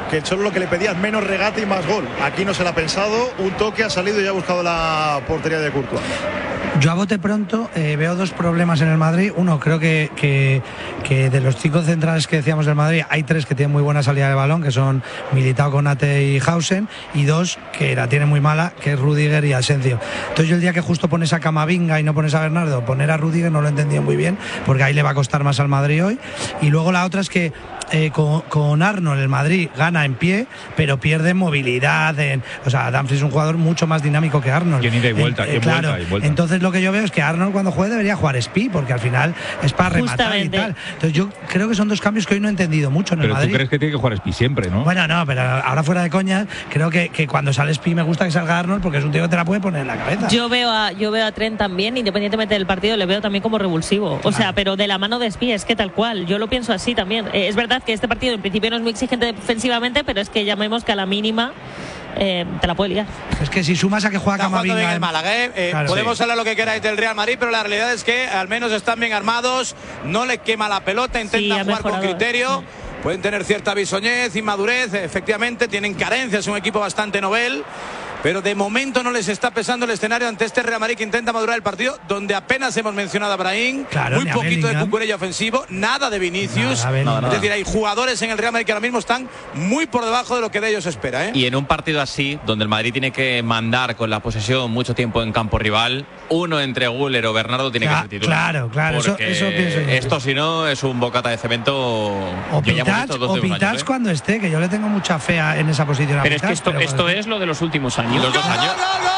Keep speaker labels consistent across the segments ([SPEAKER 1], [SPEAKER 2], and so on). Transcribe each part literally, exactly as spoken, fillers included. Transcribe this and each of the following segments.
[SPEAKER 1] que el Cholo lo que le pedía es menos regate y más gol. Aquí no se la ha pensado, un toque, ha salido y ha buscado la portería de Courtois.
[SPEAKER 2] Yo a bote pronto eh, veo dos problemas en el Madrid. Uno, creo que, que, que de los cinco centrales que decíamos del Madrid, hay tres que tienen muy buena salida de balón, que son Militao, Konate y Hausen, y dos que la tienen muy mala, que es Rudiger y Asensio. Entonces yo el día que justo pones a Camavinga y no pones a Bernardo, poner a Rudiger no lo he entendido muy bien, porque ahí le va a costar más al Madrid hoy. Y luego la otra es que Eh, con, con Arnold el Madrid gana en pie, pero pierde movilidad. En, o sea, Dumfries es un jugador mucho más dinámico que Arnold.
[SPEAKER 3] Y en ida y vuelta,
[SPEAKER 2] eh, eh, claro.
[SPEAKER 3] vuelta, y vuelta.
[SPEAKER 2] Entonces lo que yo veo es que Arnold cuando juegue debería jugar Spi, porque al final es para rematar y tal. Entonces yo creo que son dos cambios que hoy no he entendido mucho en
[SPEAKER 3] pero
[SPEAKER 2] el Madrid.
[SPEAKER 3] Pero tú crees que tiene que jugar Spi siempre, ¿no?
[SPEAKER 2] Bueno, no, pero ahora fuera de coña, creo que, que cuando sale Spi me gusta que salga Arnold, porque es un tío que te la puede poner en la cabeza.
[SPEAKER 4] Yo veo a, yo veo a Trent también, independientemente del partido, le veo también como revulsivo. O claro. sea, pero de la mano de Spi es que tal cual. Yo lo pienso así también. Eh, es verdad que este partido en principio no es muy exigente defensivamente, pero es que ya vemos que a la mínima eh, te la puede liar.
[SPEAKER 2] Es que si sumas a que juega Camavinga
[SPEAKER 5] bien el Málaga, ¿eh? Eh, claro, podemos sí. hablar lo que queráis del Real Madrid, pero la realidad es que al menos están bien armados, no le quema la pelota, intentan sí, jugar con criterio. Sí. Pueden tener cierta bisoñez, inmadurez, efectivamente, tienen carencias, es un equipo bastante novel. Pero de momento no les está pesando el escenario ante este Real Madrid que intenta madurar el partido, donde apenas hemos mencionado a Brahim,
[SPEAKER 2] claro,
[SPEAKER 5] muy poquito de Cucurella ofensivo, nada de Vinicius. Nada, nada, nada. Es decir, hay jugadores en el Real Madrid que ahora mismo están muy por debajo de lo que de ellos se espera, ¿eh?
[SPEAKER 6] Y en un partido así, donde el Madrid tiene que mandar con la posesión mucho tiempo en campo rival, uno entre Güler o Bernardo tiene
[SPEAKER 2] claro,
[SPEAKER 6] que ser titular.
[SPEAKER 2] Claro, claro, eso, eso pienso yo.
[SPEAKER 6] Esto si no es un bocata de cemento.
[SPEAKER 2] O Pitats, o Pitats ¿eh? cuando esté, que yo le tengo mucha fe en esa posición.
[SPEAKER 7] Pero es que esto, esto es lo de los últimos años.
[SPEAKER 6] Los dos años.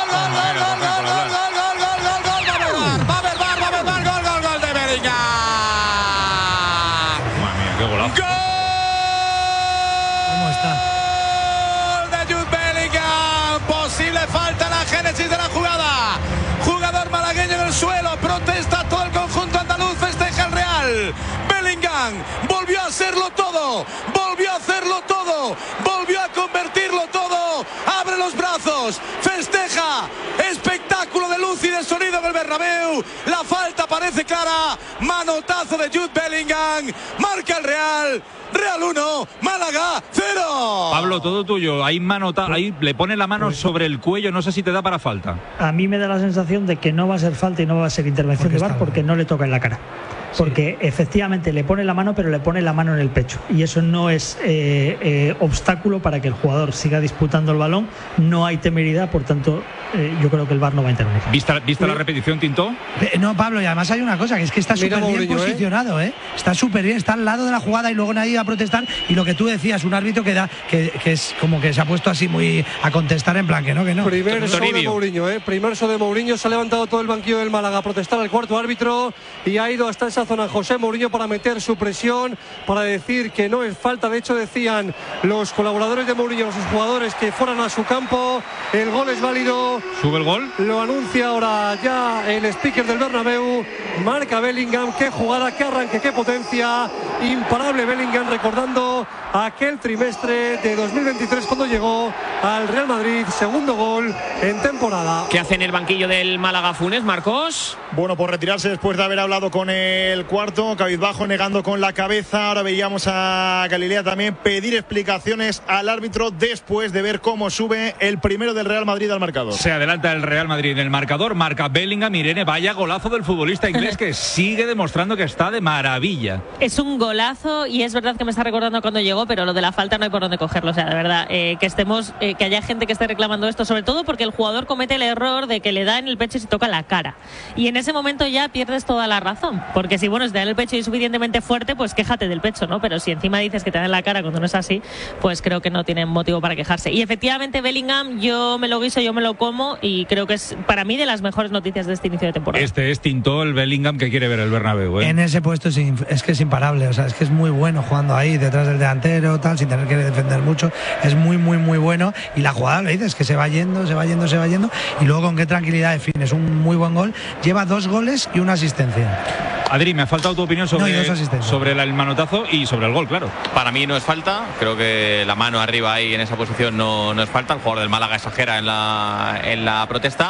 [SPEAKER 5] De la jugada, jugador malagueño en el suelo, protesta todo el conjunto andaluz, festeja el Real. Bellingham volvió a hacerlo todo, volvió a hacerlo todo, volvió a convertirlo todo, abre los brazos, festeja, espectáculo de luz y de sonido en el Bernabéu, la falta parece clara, manotazo de Jude Bellingham, marca el Real. Real uno, Málaga cero.
[SPEAKER 3] Pablo, todo tuyo. Ahí, mano, ahí le pone la mano sobre el cuello. No sé si te da para falta.
[SPEAKER 8] A mí me da la sensación de que no va a ser falta y no va a ser intervención de V A R porque no le toca en la cara. Porque sí. efectivamente le pone la mano, pero le pone la mano en el pecho. Y eso no es eh, eh, obstáculo para que el jugador siga disputando el balón. No hay temeridad, por tanto, eh, yo creo que el V A R no va a intervenir.
[SPEAKER 3] ¿Vista, vista la repetición, Tinto?
[SPEAKER 2] Eh, no, Pablo, y además hay una cosa, que es que está súper bien posicionado, ¿eh? Está súper bien, está al lado de la jugada y luego nadie va a protestar. Y lo que tú decías, un árbitro que da, que, que es como que se ha puesto así muy a contestar en plan que no, que no.
[SPEAKER 9] Primer show de Mourinho, ¿eh? Primer show de Mourinho, se ha levantado todo el banquillo del Málaga a protestar al cuarto árbitro y ha ido hasta esa zona José Mourinho para meter su presión, para decir que no es falta. De hecho, decían los colaboradores de Mourinho, los jugadores, que fueran a su campo. El gol es válido.
[SPEAKER 3] ¿Sube el gol?
[SPEAKER 9] Lo anuncia ahora ya el speaker del Bernabéu. Marca Bellingham. Qué jugada, qué arranque, qué potencia. Imparable Bellingham, recordando aquel trimestre de dos mil veintitrés cuando llegó al Real Madrid. Segundo gol en temporada.
[SPEAKER 7] ¿Qué hace en el banquillo del Málaga Funes, Marcos?
[SPEAKER 1] Bueno, por retirarse después de haber hablado con el cuarto, cabizbajo, negando con la cabeza. Ahora veíamos a Galilea también pedir explicaciones al árbitro después de ver cómo sube el primero del Real Madrid al marcador.
[SPEAKER 3] Se adelanta el Real Madrid en el marcador, marca Bellingham. Irene, vaya golazo del futbolista inglés que sigue demostrando que está de maravilla.
[SPEAKER 4] Es un golazo y es verdad que me está recordando cuando llegó, pero lo de la falta no hay por dónde cogerlo. O sea, de verdad, eh, que estemos, eh, que haya gente que esté reclamando esto, sobre todo porque el jugador comete el error de que le da en el pecho y se toca la cara. Y en ese momento ya pierdes toda la razón, porque si bueno, si te da en el pecho y es suficientemente fuerte, pues quéjate del pecho, ¿no? Pero si encima dices que te da en la cara cuando no es así, pues creo que no tienen motivo para quejarse. Y efectivamente Bellingham, yo me lo guiso, yo me lo como y creo que es para mí de las mejores noticias de este inicio de temporada.
[SPEAKER 3] Este es Tinto, el Bellingham que quiere ver el Bernabéu, ¿eh?
[SPEAKER 2] En ese puesto es, es que es imparable, o sea, es que es muy bueno jugando ahí detrás del delantero, tal, sin tener que defender mucho. Es muy, muy, muy bueno. Y la jugada, le dices, que se va yendo, se va yendo, se va yendo. Y luego con qué tranquilidad define. Es un muy buen gol. Lleva dos goles y una asistencia.
[SPEAKER 3] Adri, me ha faltado tu opinión sobre,
[SPEAKER 2] no,
[SPEAKER 3] sobre el manotazo y sobre el gol, claro.
[SPEAKER 6] Para mí no es falta, creo que la mano arriba ahí en esa posición no, no es falta. El jugador del Málaga exagera en la, en la protesta.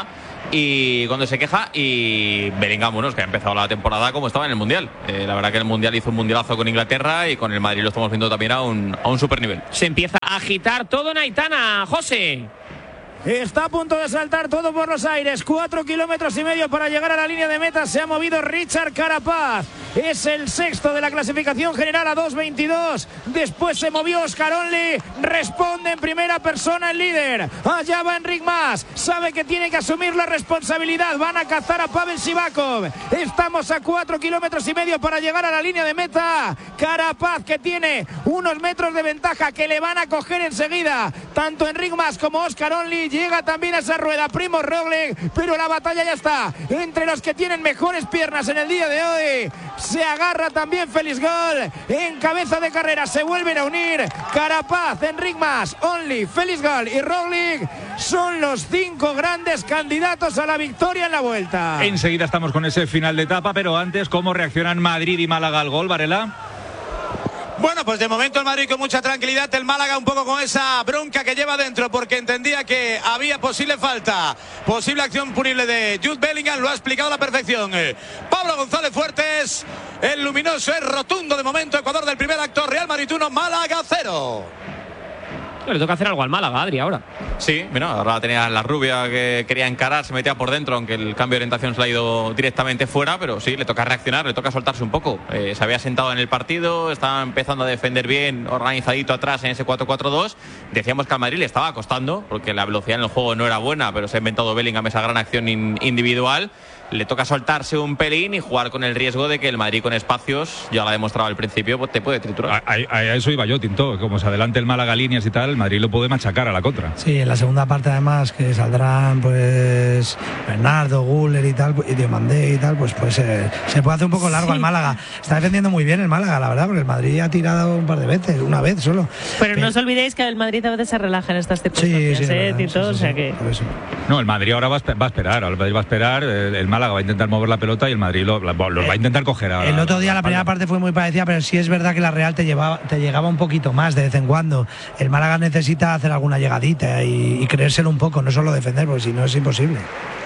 [SPEAKER 6] y cuando se queja, y Bellingham, bueno, es que ha empezado la temporada como estaba en el Mundial. Eh, la verdad que el Mundial hizo un mundialazo con Inglaterra y con el Madrid lo estamos viendo también a un, a un super nivel.
[SPEAKER 7] Se empieza a agitar todo en Aitana, José.
[SPEAKER 10] Está a punto de saltar todo por los aires. Cuatro kilómetros y medio para llegar a la línea de meta. Se ha movido Richard Carapaz. Es el sexto de la clasificación general a dos veintidós. Después se movió Oscar Only. Responde en primera persona el líder. Allá va Enric Mas. Sabe que tiene que asumir la responsabilidad. Van a cazar a Pavel Sivakov. Estamos a cuatro kilómetros y medio para llegar a la línea de meta. Carapaz, que tiene unos metros de ventaja que le van a coger enseguida. Tanto Enric Mas como Oscar Only. Llega también a esa rueda Primož Roglič, pero la batalla ya está entre los que tienen mejores piernas en el día de hoy. Se agarra también Félix Gol en cabeza de carrera. Se vuelven a unir Carapaz, Enric Mas, Only, Félix Gol y Roglič. Son los cinco grandes candidatos a la victoria en la Vuelta.
[SPEAKER 3] Enseguida estamos con ese final de etapa, pero antes, ¿cómo reaccionan Madrid y Málaga al gol, Varela?
[SPEAKER 5] Bueno, pues de momento el Madrid con mucha tranquilidad, el Málaga un poco con esa bronca que lleva dentro porque entendía que había posible falta, posible acción punible de Jude Bellingham, lo ha explicado a la perfección Pablo González Fuertes. El luminoso es rotundo de momento, Ecuador del primer acto, Real Madrid uno, Málaga cero.
[SPEAKER 7] Le toca hacer algo al Málaga, Adri, ahora.
[SPEAKER 6] Sí, mira, ahora tenía la rubia que quería encarar, se metía por dentro, aunque el cambio de orientación se le ha ido directamente fuera, pero sí, le toca reaccionar, le toca soltarse un poco. Eh, se había sentado en el partido, estaba empezando a defender bien, organizadito atrás en ese cuatro cuatro dos. Decíamos que al Madrid le estaba costando, porque la velocidad en el juego no era buena, pero se ha inventado Bellingham esa gran acción in- individual. Le toca soltarse un pelín y jugar con el riesgo de que el Madrid con espacios, ya lo ha demostrado al principio, pues te puede triturar.
[SPEAKER 3] A, a, a eso iba yo, Tinto. Como se adelante el Málaga líneas y tal, el Madrid lo puede machacar a la contra.
[SPEAKER 2] Sí, en la segunda parte además que saldrán pues Bernardo, Güler y tal, y Diomandé y tal, pues pues eh, se puede hacer un poco largo
[SPEAKER 4] Sí.
[SPEAKER 2] al Málaga. Está defendiendo muy bien el Málaga, la verdad, porque el Madrid ha tirado un par de veces, una vez solo.
[SPEAKER 4] Pero no os olvidéis que el Madrid a veces se relaja en estas
[SPEAKER 2] Sí,
[SPEAKER 4] circunstancias,
[SPEAKER 2] sí, es
[SPEAKER 4] ¿eh,
[SPEAKER 2] verdad,
[SPEAKER 4] Tito?
[SPEAKER 2] sí, sí,
[SPEAKER 4] O sea
[SPEAKER 2] sí,
[SPEAKER 4] que...
[SPEAKER 2] por eso.
[SPEAKER 3] No, el Madrid ahora va a, esper- va a esperar. El Madrid va a esperar, el, el Málaga va a intentar mover la pelota y el Madrid lo, lo- los va a intentar coger a,
[SPEAKER 2] El otro día la primera
[SPEAKER 3] espalda.
[SPEAKER 2] parte fue muy parecida, pero sí es verdad que la Real te llevaba, te llegaba un poquito más de vez en cuando. El Málaga necesita hacer alguna llegadita y, y creérselo un poco, no solo defender, porque si no es imposible.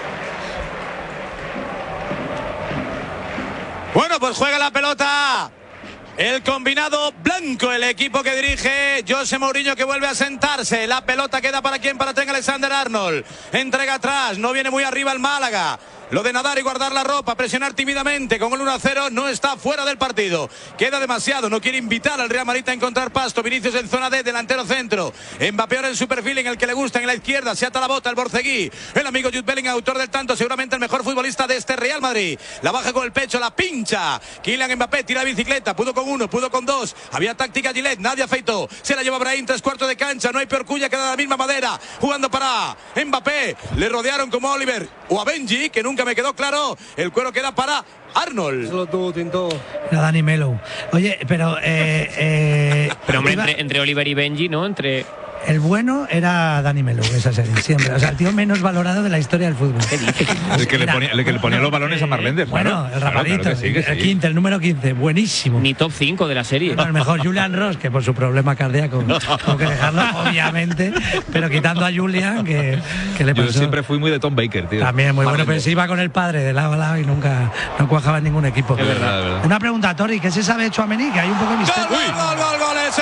[SPEAKER 5] Bueno, pues juega la pelota el combinado blanco, el equipo que dirige José Mourinho, que vuelve a sentarse. La pelota queda para quien, para Trent Alexander-Arnold. Entrega atrás, no viene muy arriba el Málaga. Lo de nadar y guardar la ropa, presionar tímidamente con el uno a cero, no está fuera del partido. Queda demasiado, no quiere invitar al Real Madrid a encontrar pasto. Vinicius en zona D, delantero centro. Mbappé ahora en su perfil, en el que le gusta, en la izquierda. Se ata la bota el borceguí. El amigo Jude Bellingham, autor del tanto, seguramente el mejor futbolista de este Real Madrid. La baja con el pecho, la pincha. Kylian Mbappé tira bicicleta, pudo con uno, pudo con dos. Había táctica Gillette, nadie afeitó. Se la lleva Brahim, tres cuartos de cancha. No hay peor cuya, queda la misma madera. Jugando para Mbappé. Le rodearon como a Oliver o a Benji, que nunca me quedó claro. El cuero queda para Arnold.
[SPEAKER 9] Solo tú, Tinto.
[SPEAKER 2] Era Dani Melo. Oye, pero eh, eh,
[SPEAKER 7] Pero hombre,
[SPEAKER 2] iba-
[SPEAKER 7] entre, entre Oliver y Benji, ¿no? Entre...
[SPEAKER 2] el bueno era Dani Melo, esa serie, siempre. O sea, el tío menos valorado de la historia del fútbol.
[SPEAKER 3] El que le ponía, el que le ponía los balones a Marlenders.
[SPEAKER 2] Bueno,
[SPEAKER 3] claro.
[SPEAKER 2] el
[SPEAKER 3] Claro,
[SPEAKER 2] rapadito,
[SPEAKER 3] claro que sí, que
[SPEAKER 2] el
[SPEAKER 3] sí.
[SPEAKER 2] quince, el número quince, buenísimo.
[SPEAKER 7] Mi top cinco de la serie.
[SPEAKER 2] No, el mejor Julian Ross, que por su problema cardíaco tengo que dejarlo, obviamente, pero quitando a Julian, que, que le
[SPEAKER 3] Yo
[SPEAKER 2] pasó.
[SPEAKER 3] siempre fui muy de Tom Baker, tío.
[SPEAKER 2] También muy bueno, pero
[SPEAKER 3] Marlenders.
[SPEAKER 2] se iba con el padre de lado a lado y nunca no cuajaba en ningún equipo.
[SPEAKER 3] Es verdad, es verdad.
[SPEAKER 2] Una pregunta, Tori, ¿qué se sabe de Tchouaméni? Que hay un poco de
[SPEAKER 5] Gol,
[SPEAKER 2] misterio.
[SPEAKER 5] gol, gol, gol, gol, el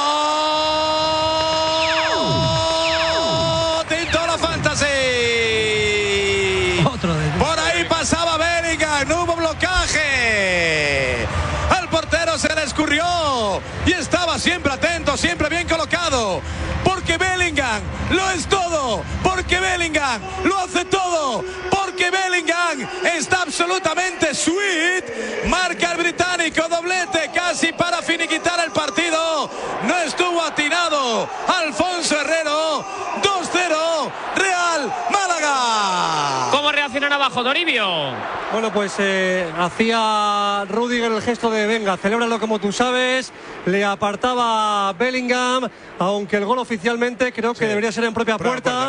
[SPEAKER 5] segundo. Tinto la fantasy.
[SPEAKER 2] Otro de
[SPEAKER 5] Por ahí pasaba Bellingham, no hubo blocaje. Al portero se le escurrió y estaba siempre atento, siempre bien colocado. Porque Bellingham lo es todo, porque Bellingham lo hace todo, porque Bellingham está absolutamente sweet. Marca el británico, doblete casi para finiquitar el partido. No estuvo atinado Alfonso Herrero. dos cero, Real Málaga.
[SPEAKER 7] ¿Cómo reaccionan abajo, Toribio?
[SPEAKER 9] Bueno, pues eh, hacía Rudiger el gesto de venga, celébralo como tú sabes. Le apartaba Bellingham, aunque el gol oficialmente creo que
[SPEAKER 5] Sí.
[SPEAKER 9] debería ser en propia
[SPEAKER 5] Propia
[SPEAKER 9] puerta.
[SPEAKER 5] puerta, ¿no?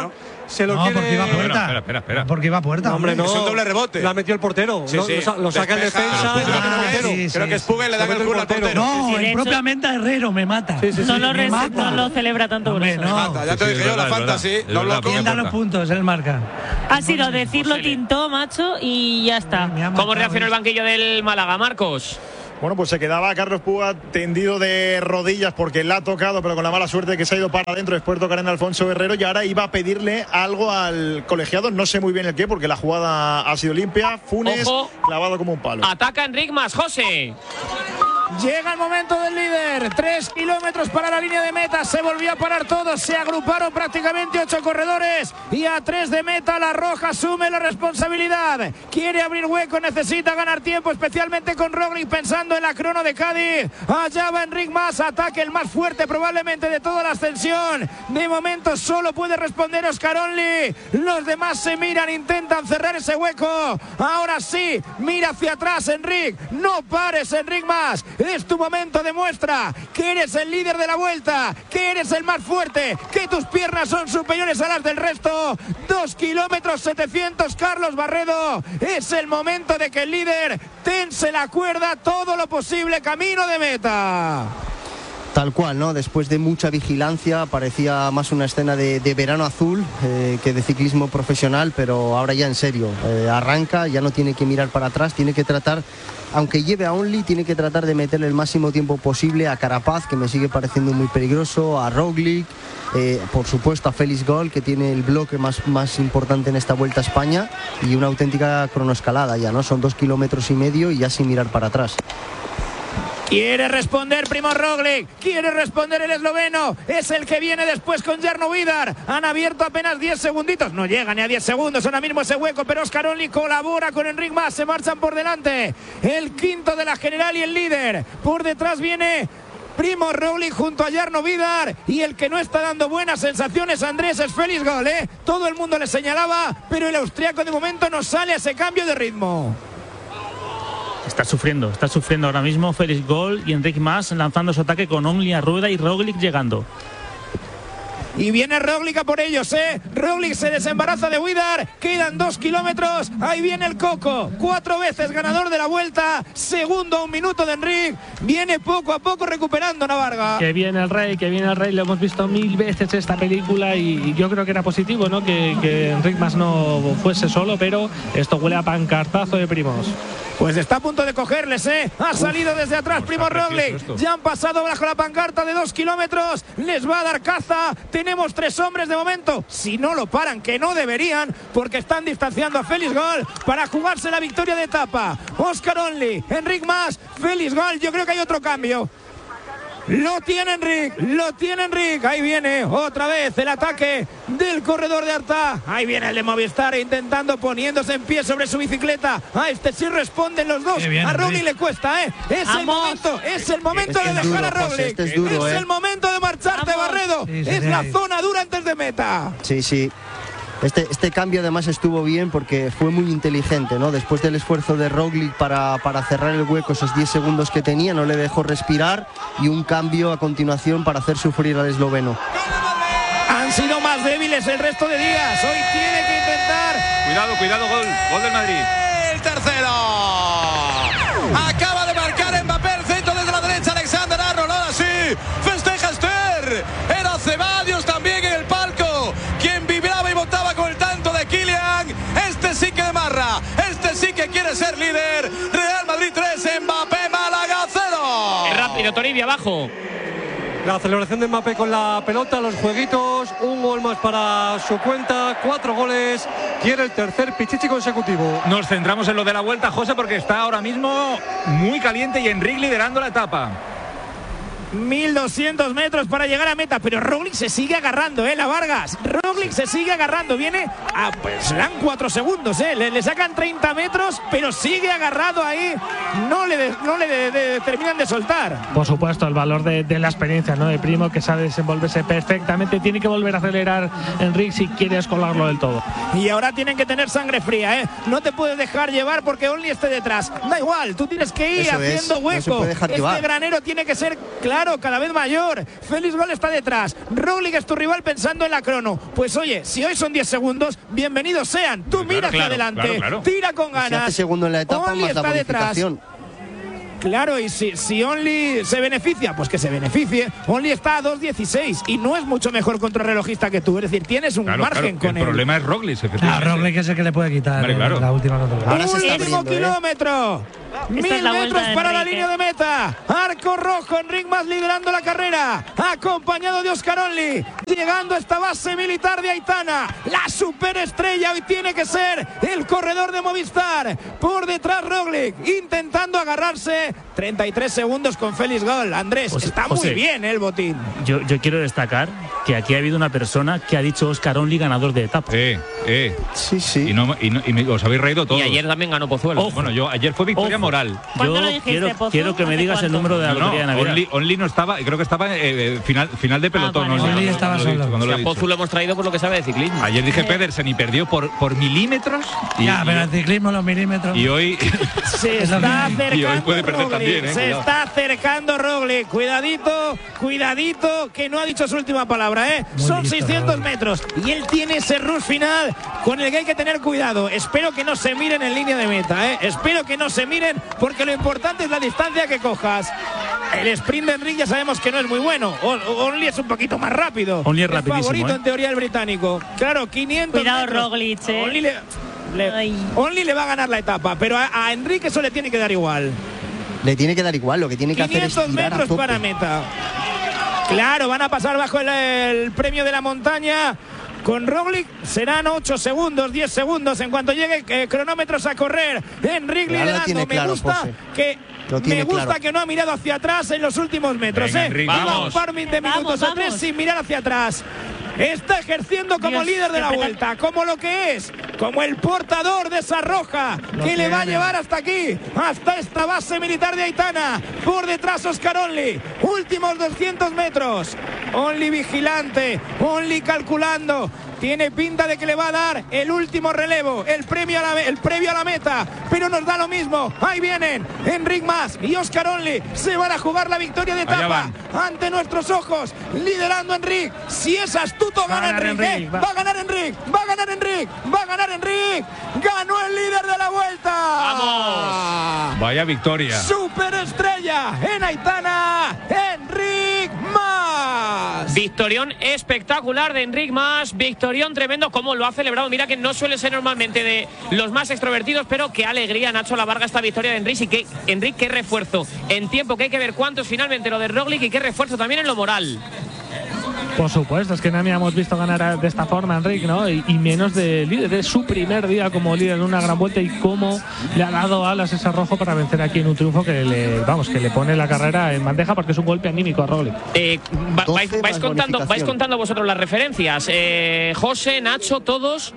[SPEAKER 9] se lo
[SPEAKER 2] no,
[SPEAKER 9] quiere.
[SPEAKER 2] Porque iba a puerta.
[SPEAKER 3] Espera, espera, espera.
[SPEAKER 2] Porque iba a puerta.
[SPEAKER 9] No, hombre, no.
[SPEAKER 5] Es un doble rebote.
[SPEAKER 9] La metió el portero.
[SPEAKER 5] Sí,
[SPEAKER 9] lo,
[SPEAKER 5] sí.
[SPEAKER 9] lo, lo saca el
[SPEAKER 5] Despeja.
[SPEAKER 9] defensa.
[SPEAKER 5] Creo que
[SPEAKER 9] y
[SPEAKER 5] no
[SPEAKER 9] el
[SPEAKER 5] es.
[SPEAKER 9] portero.
[SPEAKER 2] Sí,
[SPEAKER 5] Creo
[SPEAKER 2] sí,
[SPEAKER 5] que es Puga y le da
[SPEAKER 9] Lo
[SPEAKER 5] el
[SPEAKER 9] mete
[SPEAKER 5] culo
[SPEAKER 9] el
[SPEAKER 5] al portero.
[SPEAKER 9] portero.
[SPEAKER 2] No,
[SPEAKER 4] Sí, sí, de
[SPEAKER 2] el
[SPEAKER 4] hecho-
[SPEAKER 2] propiamente Herrero me mata.
[SPEAKER 9] Sí, sí, sí.
[SPEAKER 4] No lo,
[SPEAKER 2] me
[SPEAKER 4] res-
[SPEAKER 2] mata.
[SPEAKER 4] no lo celebra tanto
[SPEAKER 2] Hombre,
[SPEAKER 4] Bruso.
[SPEAKER 2] no.
[SPEAKER 5] Mata, ya te
[SPEAKER 3] Sí,
[SPEAKER 5] dije
[SPEAKER 3] es
[SPEAKER 5] yo, la
[SPEAKER 3] verdad, es
[SPEAKER 5] fantasy.
[SPEAKER 3] verdad.
[SPEAKER 5] Los
[SPEAKER 3] Es verdad,
[SPEAKER 5] locos.
[SPEAKER 2] ¿Quién da los puntos? Él marca.
[SPEAKER 4] Ha sido decirlo tintó, macho, y ya está.
[SPEAKER 2] Me ha
[SPEAKER 7] ¿Cómo
[SPEAKER 2] matado,
[SPEAKER 7] reaccionó el
[SPEAKER 2] ¿eh?
[SPEAKER 7] banquillo del Málaga, Marcos?
[SPEAKER 1] Bueno, pues se quedaba Carlos Puga tendido de rodillas porque la ha tocado, pero con la mala suerte que se ha ido para adentro después de tocar en Alfonso Herrero, y ahora iba a pedirle algo al colegiado, no sé muy bien el qué, porque la jugada ha sido limpia. Funes,
[SPEAKER 7] Ojo.
[SPEAKER 1] clavado como un palo.
[SPEAKER 7] Ataca Enric Mas, José.
[SPEAKER 10] Llega el momento del líder. Tres kilómetros para la línea de meta. Se volvió a parar todo. Se agruparon prácticamente ocho corredores. Y a tres de meta, la Roja asume la responsabilidad. Quiere abrir hueco, necesita ganar tiempo, especialmente con Roglic pensando en la crono de Cádiz. Allá va Enric Mas. Ataque el más fuerte probablemente de toda la ascensión. De momento solo puede responder Oscar Only. Los demás se miran, intentan cerrar ese hueco. Ahora sí, mira hacia atrás, Enric. No pares, Enric Mas. Es tu momento, demuestra que eres el líder de la vuelta, que eres el más fuerte, que tus piernas son superiores a las del resto. Dos kilómetros setecientos, Carlos Barredo. Es el momento de que el líder tense la cuerda todo lo posible, camino de meta.
[SPEAKER 11] Tal cual, ¿no? Después de mucha vigilancia, parecía más una escena de, de verano azul eh, que de ciclismo profesional, pero ahora ya en serio. Eh, arranca, ya no tiene que mirar para atrás, tiene que tratar, aunque lleve a Only, tiene que tratar de meterle el máximo tiempo posible a Carapaz, que me sigue pareciendo muy peligroso, a Roglic, eh, por supuesto a Félix Gol, que tiene el bloque más, más importante en esta Vuelta a España, y una auténtica cronoescalada ya, ¿no? Son dos kilómetros y medio y ya sin mirar para atrás.
[SPEAKER 10] Quiere responder Primož Roglic, quiere responder el esloveno, es el que viene después con Jarno Vidar. Han abierto apenas diez segunditos, no llega ni a diez segundos ahora mismo ese hueco, pero Oscar Only colabora con Enric Mas, se marchan por delante. El quinto de la general y el líder. Por detrás viene Primož Roglic junto a Jarno Vidar, y el que no está dando buenas sensaciones, Andrés, es Félix Gol, ¿eh? Todo el mundo le señalaba, pero el austriaco de momento no sale a ese cambio de ritmo.
[SPEAKER 12] Está sufriendo, está sufriendo ahora mismo Félix Gol y Enric Mas lanzando su ataque con Only a rueda y Roglic llegando.
[SPEAKER 10] Y viene Roglic a por ellos, ¿eh? Roglic se desembaraza de Vidar. Quedan dos kilómetros. Ahí viene el Coco. Cuatro veces ganador de la Vuelta. Segundo a un minuto de Enric. Viene poco a poco recuperando Navarga.
[SPEAKER 12] Que viene el rey, que viene el rey. Lo hemos visto mil veces esta película y, y yo creo que era positivo, ¿no? Que, que Enric Mas no fuese solo, pero esto huele a pancartazo de Primož.
[SPEAKER 10] Pues está a punto de cogerles, ¿eh? Ha salido desde atrás Primož Roglic. Ya han pasado bajo la pancarta de dos kilómetros. Les va a dar caza. Tenemos tres hombres de momento. Si no lo paran, que no deberían, porque están distanciando a Félix Gol para jugarse la victoria de etapa. Oscar Only, Enric Mas, Félix Gol. Yo creo que hay otro cambio. Lo tiene Enric, lo tiene Enric. Ahí viene otra vez el ataque del corredor de Artà. Ahí viene el de Movistar intentando, poniéndose en pie sobre su bicicleta. A este sí responden los dos.
[SPEAKER 2] Bien,
[SPEAKER 10] a Roglic
[SPEAKER 2] Enric.
[SPEAKER 10] le cuesta, ¿eh? Es el momento, es el momento
[SPEAKER 11] Este
[SPEAKER 10] de
[SPEAKER 11] es
[SPEAKER 10] dejar
[SPEAKER 11] duro,
[SPEAKER 10] a Roglic.
[SPEAKER 11] José, este es duro, ¿eh?
[SPEAKER 10] el momento de marcharte,
[SPEAKER 4] Vamos.
[SPEAKER 10] Barredo.
[SPEAKER 2] Sí, sí,
[SPEAKER 10] es
[SPEAKER 2] sí.
[SPEAKER 10] la zona dura antes de meta.
[SPEAKER 11] Sí, sí. Este, este cambio además estuvo bien porque fue muy inteligente, ¿no? Después del esfuerzo de Roglic para, para cerrar el hueco, esos diez segundos que tenía, no le dejó respirar, y un cambio a continuación para hacer sufrir al esloveno.
[SPEAKER 10] Han sido más débiles el resto de días. Hoy tiene que intentar.
[SPEAKER 3] Cuidado, cuidado, gol. Gol del Madrid.
[SPEAKER 5] El tercero. Acaba de marcar Mbappé, el centro desde la derecha, Alexander Arnold. Ahora sí, festeja Esther. Era Ceballos también en el palco, quien vibraba y votaba con el tanto de Kylian. Este sí que demarra, este sí que quiere ser líder. Real Madrid tres, Mbappé, Málaga cero.
[SPEAKER 7] Es rápido, Toribia, abajo.
[SPEAKER 9] La celebración de Mbappé con la pelota, los jueguitos, un gol más para su cuenta, cuatro goles, quiere el tercer pichichi consecutivo.
[SPEAKER 3] Nos centramos en lo de la Vuelta, José, porque está ahora mismo muy caliente y Enric liderando la etapa.
[SPEAKER 10] mil doscientos metros para llegar a meta, pero Roglic se sigue agarrando, eh, la Vargas. Roglic se sigue agarrando, viene a, pues le dan cuatro segundos, eh, le, le sacan treinta metros, pero sigue agarrado ahí, no le, de, no le de, de, terminan de soltar.
[SPEAKER 12] Por supuesto, el valor de, de la experiencia, ¿no? De Primo, que sabe desenvolverse perfectamente. Tiene que volver a acelerar Enric si quiere escolarlo del todo.
[SPEAKER 10] Y ahora tienen que tener sangre fría, eh, no te puedes dejar llevar porque Only esté detrás. Da igual, tú tienes que ir
[SPEAKER 11] Eso
[SPEAKER 10] haciendo
[SPEAKER 11] es, no se
[SPEAKER 10] hueco.
[SPEAKER 11] puede dejar
[SPEAKER 10] este
[SPEAKER 11] llevar.
[SPEAKER 10] granero tiene que ser claro claro, cada vez mayor. Félix Gol está detrás. Roglic es tu rival pensando en la crono. Pues oye, si hoy son diez segundos, bienvenidos sean. Tú
[SPEAKER 3] claro,
[SPEAKER 10] mira hacia
[SPEAKER 3] claro,
[SPEAKER 10] adelante,
[SPEAKER 3] claro, claro.
[SPEAKER 10] tira con ganas.
[SPEAKER 11] Si hace segundo en la etapa,
[SPEAKER 10] Only
[SPEAKER 11] más la
[SPEAKER 10] está
[SPEAKER 11] bonificación.
[SPEAKER 10] detrás. Claro, y si, si Only se beneficia, pues que se beneficie. Only está a dos dieciséis y no es mucho mejor contrarrelojista que tú. Es decir, tienes un
[SPEAKER 3] Claro,
[SPEAKER 10] margen
[SPEAKER 3] claro,
[SPEAKER 10] con
[SPEAKER 3] el
[SPEAKER 10] él.
[SPEAKER 3] problema es Roglic,
[SPEAKER 2] Ah,
[SPEAKER 3] efectivamente.
[SPEAKER 2] Roglic es el que le puede quitar
[SPEAKER 3] Vale,
[SPEAKER 2] eh,
[SPEAKER 3] claro.
[SPEAKER 2] la última nota.
[SPEAKER 11] Ahora se está
[SPEAKER 10] Último
[SPEAKER 11] abriendo, ¿eh?
[SPEAKER 10] kilómetro. Mil
[SPEAKER 4] es la vuelta
[SPEAKER 10] metros
[SPEAKER 4] de
[SPEAKER 10] para la
[SPEAKER 4] Enrique.
[SPEAKER 10] línea de meta. Arco rojo, Enric Mas liderando la carrera, acompañado de Óscar Only, llegando a esta base militar de Aitana. La superestrella hoy tiene que ser el corredor de Movistar. Por detrás Roglic, intentando agarrarse. treinta y tres segundos con Félix Gol. Andrés,
[SPEAKER 13] José,
[SPEAKER 10] está
[SPEAKER 13] José.
[SPEAKER 10] muy bien el botín.
[SPEAKER 13] Yo, yo quiero destacar que aquí ha habido una persona que ha dicho Óscar Only ganador de etapa.
[SPEAKER 3] Eh, eh.
[SPEAKER 11] Sí, sí.
[SPEAKER 3] Y, no, y, no- y me- os habéis reído todos.
[SPEAKER 7] Y ayer también ganó Pozuelo.
[SPEAKER 3] Bueno, yo ayer fue victoria
[SPEAKER 13] Ojo.
[SPEAKER 3] moral.
[SPEAKER 4] ¿Cuándo
[SPEAKER 13] Yo
[SPEAKER 4] lo dijiste,
[SPEAKER 13] quiero,
[SPEAKER 4] Pozo?
[SPEAKER 13] quiero que me
[SPEAKER 4] ¿Hace
[SPEAKER 13] digas el
[SPEAKER 4] cuánto?
[SPEAKER 13] número de la
[SPEAKER 3] No,
[SPEAKER 13] lotería de
[SPEAKER 3] no,
[SPEAKER 13] Navidad.
[SPEAKER 3] Only, Only no estaba, creo que estaba eh, eh, final, final de pelotón.
[SPEAKER 4] Ah,
[SPEAKER 3] no
[SPEAKER 4] vale,
[SPEAKER 3] sé,
[SPEAKER 2] vale.
[SPEAKER 3] cuando
[SPEAKER 2] estaba
[SPEAKER 3] lo he dicho,
[SPEAKER 2] solo.
[SPEAKER 3] cuando
[SPEAKER 7] O
[SPEAKER 3] lo he
[SPEAKER 7] sea,
[SPEAKER 3] dicho.
[SPEAKER 7] Pozu lo hemos traído por lo que sabe de ciclismo.
[SPEAKER 3] Ayer dije
[SPEAKER 4] Eh.
[SPEAKER 3] Pedersen y perdió por, por milímetros. Y,
[SPEAKER 2] Ya,
[SPEAKER 3] y-
[SPEAKER 2] pero el ciclismo, los milímetros.
[SPEAKER 3] y hoy
[SPEAKER 10] Se
[SPEAKER 2] Es lo que
[SPEAKER 10] está
[SPEAKER 2] hay.
[SPEAKER 10] acercando
[SPEAKER 3] Y hoy puede perder
[SPEAKER 10] Roglic,
[SPEAKER 3] también, eh,
[SPEAKER 10] se
[SPEAKER 3] cuidado.
[SPEAKER 10] está acercando Roglic. Cuidadito, cuidadito, que no ha dicho su última palabra, ¿eh?
[SPEAKER 2] Muy
[SPEAKER 10] Son
[SPEAKER 2] listo,
[SPEAKER 10] seiscientos
[SPEAKER 2] Roglic.
[SPEAKER 10] metros y él tiene ese rush final con el que hay que tener cuidado. Espero que no se miren en línea de meta, ¿eh? Espero que no se miren porque lo importante es la distancia que cojas. El sprint de Enric ya sabemos que no es muy bueno. O- Only es un poquito más rápido.
[SPEAKER 13] Only es rapidísimo,
[SPEAKER 10] favorito
[SPEAKER 13] ¿eh?
[SPEAKER 10] en teoría el británico. Claro, quinientos
[SPEAKER 4] Cuidado,
[SPEAKER 10] metros.
[SPEAKER 4] Roglic, ¿eh?
[SPEAKER 10] Only le, le-
[SPEAKER 4] Ay.
[SPEAKER 10] Only le va a ganar la etapa, pero a, a Enrique eso le tiene que dar igual.
[SPEAKER 11] Le tiene que dar igual, lo que tiene que hacer es
[SPEAKER 10] quinientos
[SPEAKER 11] tirar a
[SPEAKER 10] metros
[SPEAKER 11] tope.
[SPEAKER 10] para meta. Claro, van a pasar bajo el, el premio de la montaña. Con Roglic serán ocho segundos, diez segundos en cuanto llegue eh, cronómetros a correr. Enric
[SPEAKER 11] Ya lo
[SPEAKER 10] liderando.
[SPEAKER 11] tiene
[SPEAKER 10] Me
[SPEAKER 11] claro,
[SPEAKER 10] gusta
[SPEAKER 11] José.
[SPEAKER 10] que
[SPEAKER 11] Lo
[SPEAKER 10] me
[SPEAKER 11] tiene
[SPEAKER 10] gusta
[SPEAKER 11] claro.
[SPEAKER 10] que no ha mirado hacia atrás en los últimos metros.
[SPEAKER 3] Venga,
[SPEAKER 10] eh.
[SPEAKER 3] Enric,
[SPEAKER 10] Iba
[SPEAKER 3] vamos.
[SPEAKER 10] un par de minutos
[SPEAKER 4] Vamos,
[SPEAKER 10] o tres
[SPEAKER 4] vamos.
[SPEAKER 10] sin mirar hacia atrás. Está ejerciendo como
[SPEAKER 4] Dios,
[SPEAKER 10] líder de la
[SPEAKER 4] qué
[SPEAKER 10] vuelta, como lo que es, como el portador de esa roja que le va a
[SPEAKER 2] tiene.
[SPEAKER 10] llevar hasta aquí, hasta esta base militar de Aitana. Por detrás Óscar Only, últimos doscientos metros. Only vigilante, Only calculando. Tiene pinta de que le va a dar el último relevo, el premio a la, el previo a la meta, pero nos da lo mismo. Ahí vienen Enric Mas y Óscar Only, se van a jugar la victoria de
[SPEAKER 3] Allá
[SPEAKER 10] etapa ante nuestros ojos, liderando Enric. Si es astuto,
[SPEAKER 12] Va a
[SPEAKER 10] gana
[SPEAKER 12] ganar
[SPEAKER 10] Enric,
[SPEAKER 12] Enric,
[SPEAKER 10] ¿eh?
[SPEAKER 12] va.
[SPEAKER 10] va a ganar Enric, va a ganar Enric, va a ganar Enric. Ganó el líder de la vuelta.
[SPEAKER 7] ¡Vamos!
[SPEAKER 3] vaya victoria.
[SPEAKER 10] Superestrella en Aitana, Enric Mas.
[SPEAKER 7] Victorión espectacular de Enric Mas, victorión tremendo como lo ha celebrado. Mira que no suele ser normalmente de los más extrovertidos, pero qué alegría, Nacho Lavarga, esta victoria de Enric. Y que Enric, qué refuerzo en tiempo, que hay que ver cuántos finalmente lo de Roglic, y qué refuerzo también en lo moral.
[SPEAKER 12] Por supuesto, es que no habíamos visto ganar de esta forma a Enric, ¿no? Y, y menos de líder, es su primer día como líder en una gran vuelta y cómo le ha dado alas ese rojo para vencer aquí en un triunfo que le, vamos, que le pone la carrera en bandeja porque es un golpe anímico a Roglic.
[SPEAKER 7] Eh, va- vais,
[SPEAKER 11] doce
[SPEAKER 7] vais
[SPEAKER 11] más
[SPEAKER 7] contando, vais
[SPEAKER 11] bonificación.
[SPEAKER 7] contando vosotros las referencias. Eh, José, Nacho, todos.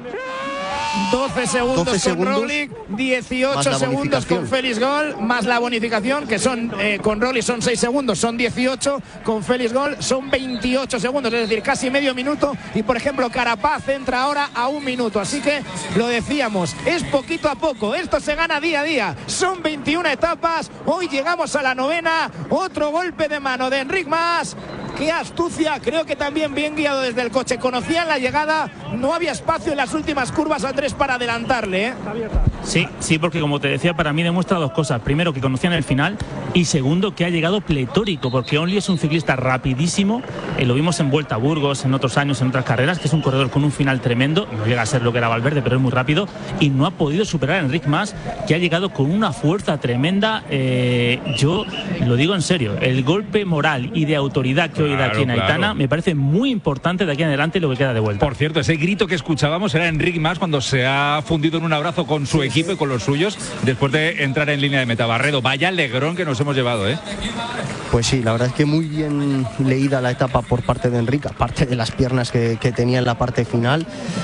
[SPEAKER 10] doce segundos
[SPEAKER 11] doce
[SPEAKER 10] con
[SPEAKER 11] segundos,
[SPEAKER 10] Roglic,
[SPEAKER 11] más
[SPEAKER 10] dieciocho
[SPEAKER 11] la
[SPEAKER 10] segundos
[SPEAKER 11] bonificación.
[SPEAKER 10] con Félix Gol, más la bonificación, que son eh, con Roglic son seis segundos, son dieciocho, con Félix Gol son veintiocho segundos, es decir, casi medio minuto. Y por ejemplo, Carapaz entra ahora a un minuto. Así que lo decíamos, es poquito a poco, esto se gana día a día. Son veintiuna etapas, hoy llegamos a la novena, otro golpe de mano de Enric Mas. Qué astucia, creo que también bien guiado desde el coche. Conocían la llegada, no había espacio en las últimas curvas, Andrés, para adelantarle, ¿eh?
[SPEAKER 13] Sí, sí, porque como te decía, para mí demuestra dos cosas. Primero, que conocían el final, y segundo, que ha llegado pletórico, porque Only es un ciclista rapidísimo. Eh, lo vimos en Vuelta a Burgos, en otros años, en otras carreras, que es un corredor con un final tremendo. No llega a ser lo que era Valverde, pero es muy rápido. Y no ha podido superar a Enric Mas, que ha llegado con una fuerza tremenda. Eh, yo lo digo en serio, el golpe moral y de autoridad que hoy da
[SPEAKER 3] Claro,
[SPEAKER 13] aquí en Aitana
[SPEAKER 3] claro.
[SPEAKER 13] me parece muy importante de aquí en adelante lo que queda de vuelta.
[SPEAKER 3] Por cierto, ese grito que escuchábamos era Enric Mas cuando se ha fundido en un abrazo con su equipo y con los suyos después de entrar en línea de meta. Barredo, vaya alegrón que nos hemos llevado, ¿eh?
[SPEAKER 11] Pues sí, la verdad es que muy bien leída la etapa por parte de Enric, aparte de las piernas que, que tenía en la parte final.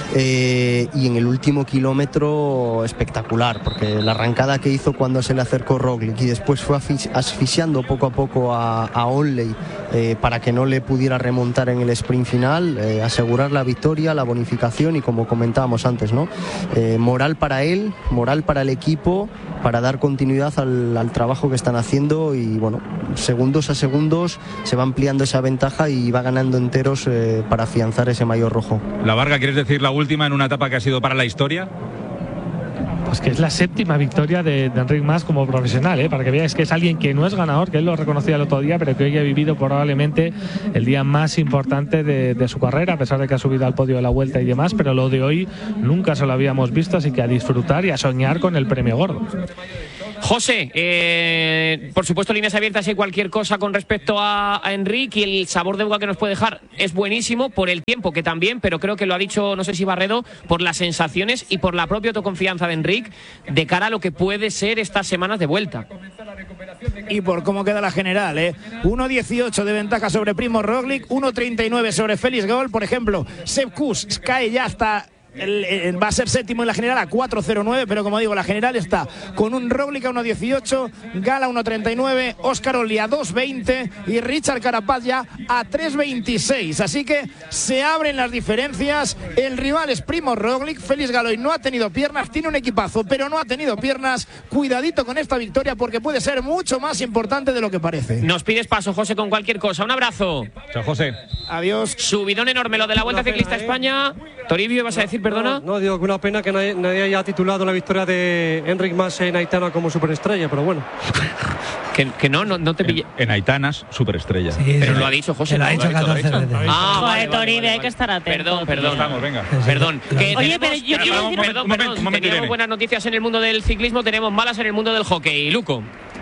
[SPEAKER 11] Eh, y en el último kilómetro espectacular, porque la arrancada que hizo cuando se le acercó Roglic y después fue asfix- asfixiando poco a poco a, a Onley eh, para que no le pudiera remontar en el sprint final, eh, asegurar la victoria, la bonificación y, como comentábamos antes, ¿no? Eh, moral para él, moral para el equipo, para dar continuidad al, al trabajo que están haciendo y, bueno, segundo segundos a segundos se va ampliando esa ventaja y va ganando enteros eh, para afianzar ese maillot rojo.
[SPEAKER 3] La Varga, ¿quieres decir la última en una etapa que ha sido para la historia?
[SPEAKER 12] Pues que es la séptima victoria de, de Enric Mas como profesional, ¿eh? Para que veáis que es alguien que no es ganador, que él lo reconocía el otro día, pero que hoy ha vivido probablemente el día más importante de, de su carrera, a pesar de que ha subido al podio de la Vuelta y demás, pero lo de hoy nunca se lo habíamos visto, así que a disfrutar y a soñar con el premio gordo.
[SPEAKER 7] José, eh, por supuesto, líneas abiertas y cualquier cosa con respecto a, a Enric, y el sabor de boca que nos puede dejar es buenísimo por el tiempo que también, pero creo que lo ha dicho, no sé si Barredo, por las sensaciones y por la propia autoconfianza de Enric de cara a lo que puede ser estas semanas de vuelta.
[SPEAKER 10] Y por cómo queda la general, ¿eh? uno dieciocho de ventaja sobre Primo Roglic, uno treinta y nueve sobre Félix Gol. Por ejemplo, Sepp Kuss cae ya hasta... El, el, va a ser séptimo en la general a cuatro cero nueve, pero como digo, la general está con un Roglic a uno dieciocho, Gala a uno treinta y nueve, Óscar Olli a dos veinte y Richard Carapaz ya a tres veintiséis. Así que se abren las diferencias. El rival es Primo Roglic. Félix Galoy no ha tenido piernas, tiene un equipazo, pero no ha tenido piernas. Cuidadito con esta victoria porque puede ser mucho más importante de lo que parece.
[SPEAKER 7] Nos pides paso, José, con cualquier cosa. Un abrazo.
[SPEAKER 3] Chao, José.
[SPEAKER 10] Adiós.
[SPEAKER 7] Subidón enorme lo de la Vuelta Ciclista a España. Toribio, ¿vas a decir? Perdona.
[SPEAKER 9] No, no, digo que una pena que nadie, nadie haya titulado la victoria de Enric Mas en Aitana como superestrella, pero bueno.
[SPEAKER 7] Que, que no, no, no te pillé.
[SPEAKER 3] En, en Aitanas, superestrella.
[SPEAKER 7] Sí, pero sí, lo ha dicho José.
[SPEAKER 2] Lo ha dicho catorce veces.
[SPEAKER 7] Ah,
[SPEAKER 4] vale, Toribio, vale, hay que estar atento.
[SPEAKER 7] Perdón, perdón.
[SPEAKER 3] Estamos, venga.
[SPEAKER 7] Perdón. Que
[SPEAKER 4] Oye,
[SPEAKER 7] tenemos,
[SPEAKER 4] pero yo quiero decir...
[SPEAKER 7] Perdón, perdón. Teníamos buenas noticias en el mundo del ciclismo, tenemos malas en el mundo del hockey. Luco.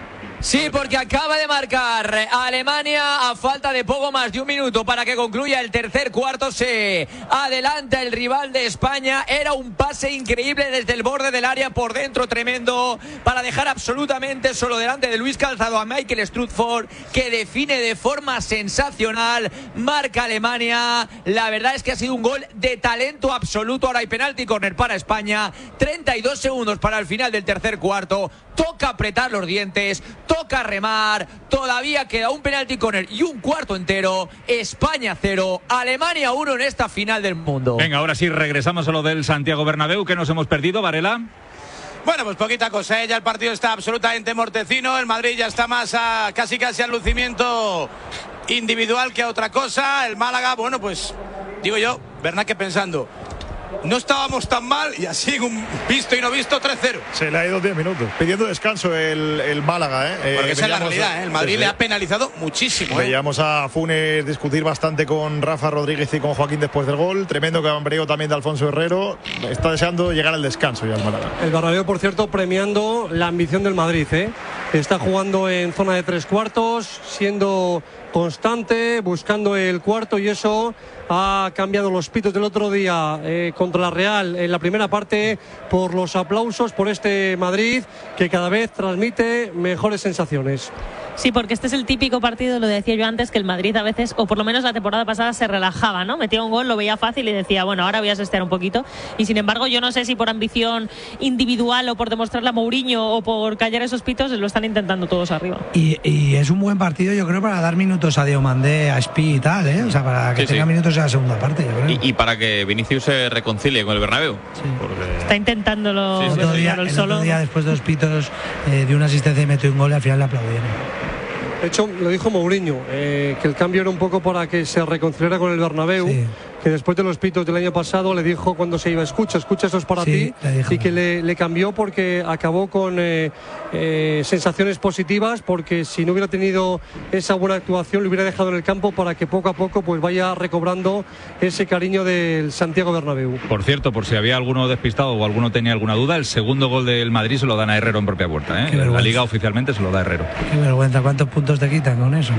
[SPEAKER 14] Sí, porque acaba de marcar Alemania a falta de poco más de un minuto para que concluya el tercer cuarto. Se adelanta el rival de España. Era un pase increíble desde el borde del área por dentro, tremendo, para dejar absolutamente solo delante de Luis Calzado a Michael Strutford, que define de forma sensacional. Marca Alemania. La verdad es que ha sido un gol de talento absoluto. Ahora hay penalti corner para España. treinta y dos segundos para el final del tercer cuarto. Toca apretar los dientes, toca remar, todavía queda un penalti corner y un cuarto entero. España cero, Alemania uno en esta final del mundo.
[SPEAKER 3] Venga, ahora sí regresamos a lo del Santiago Bernabéu, que nos hemos perdido, Varela.
[SPEAKER 5] Bueno, pues poquita cosa, ¿eh? Ya el partido está absolutamente mortecino. El Madrid ya está más a casi casi al lucimiento individual que a otra cosa. El Málaga, bueno, pues digo yo, Bernat, pensando, no estábamos tan mal y así un visto y no visto tres cero.
[SPEAKER 1] Se le ha ido diez minutos. Pidiendo descanso el, el Málaga, ¿eh?
[SPEAKER 5] Porque
[SPEAKER 1] eh,
[SPEAKER 5] esa es la realidad, ¿eh? El Madrid
[SPEAKER 1] sí,
[SPEAKER 5] le ha penalizado muchísimo, ¿eh?
[SPEAKER 1] Veíamos a Funes discutir bastante con Rafa Rodríguez y con Joaquín después del gol. Tremendo cambreo también de Alfonso Herrero. Está deseando llegar al descanso ya el Málaga.
[SPEAKER 9] El Bernabéu, por cierto, premiando la ambición del Madrid, ¿eh? Está jugando en zona de tres cuartos, siendo constante, buscando el cuarto, y eso ha cambiado los pitos del otro día eh, contra la Real en la primera parte por los aplausos por este Madrid que cada vez transmite mejores sensaciones.
[SPEAKER 4] Sí, porque este es el típico partido, lo decía yo antes, que el Madrid a veces, o por lo menos la temporada pasada, se relajaba, ¿no? Metía un gol, lo veía fácil y decía, bueno, ahora voy a sestear un poquito. Y sin embargo, yo no sé si por ambición individual o por demostrarle a Mourinho o por callar esos pitos, lo están intentando todos arriba.
[SPEAKER 2] Y, y es un buen partido, yo creo, para dar minutos a Diomandé, a Spi y tal, ¿eh? O sea, para que
[SPEAKER 6] sí,
[SPEAKER 2] tenga
[SPEAKER 6] sí.
[SPEAKER 2] minutos en la segunda parte, yo creo.
[SPEAKER 6] Y, y para que Vinicius se reconcilie con el Bernabéu.
[SPEAKER 2] Sí.
[SPEAKER 6] Porque...
[SPEAKER 4] Está intentándolo.
[SPEAKER 2] Sí, sí, el otro día, el
[SPEAKER 4] solo.
[SPEAKER 2] otro día después de dos pitos, eh, de una asistencia y metió un gol y al final le aplaudieron.
[SPEAKER 9] De hecho, lo dijo Mourinho, eh, que el cambio era un poco para que se reconciliara con el Bernabéu, sí. Que después de los pitos del año pasado le dijo cuando se iba, escucha, escucha, esto es para
[SPEAKER 2] sí,
[SPEAKER 9] ti, y que le, le cambió porque acabó con eh, eh, sensaciones positivas, porque si no hubiera tenido esa buena actuación, lo hubiera dejado en el campo para que poco a poco pues vaya recobrando ese cariño del Santiago Bernabéu.
[SPEAKER 3] Por cierto, por si había alguno despistado o alguno tenía alguna duda, el segundo gol del Madrid se lo dan a Herrero en propia puerta, ¿eh? La Liga oficialmente se lo da a Herrero.
[SPEAKER 2] Qué vergüenza, ¿cuántos puntos te quitan con eso?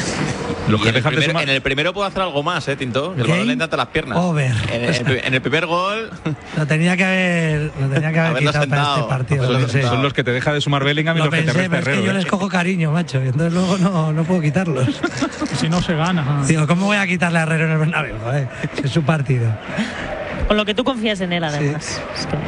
[SPEAKER 6] Los que en, el primer, en el primero puedo hacer algo más, ¿eh, Tinto? Que el balón le entra las piernas.
[SPEAKER 2] Over.
[SPEAKER 6] En, el, en el primer gol.
[SPEAKER 2] Lo tenía que haber, lo tenía que haber quitado para este partido.
[SPEAKER 3] Son, lo son los que te deja de sumar Bellingham y
[SPEAKER 2] lo
[SPEAKER 3] los
[SPEAKER 2] pensé,
[SPEAKER 3] que te resta
[SPEAKER 2] Herrero. Es que yo
[SPEAKER 3] ¿eh?
[SPEAKER 2] les cojo cariño, macho, y entonces luego no, no puedo quitarlos.
[SPEAKER 12] Si no se gana.
[SPEAKER 2] Digo, ¿cómo voy a quitarle a Herrero en el Bernabéu? Joder, es su partido.
[SPEAKER 4] Con lo que tú confías en él, además.
[SPEAKER 2] Sí.
[SPEAKER 4] Es que...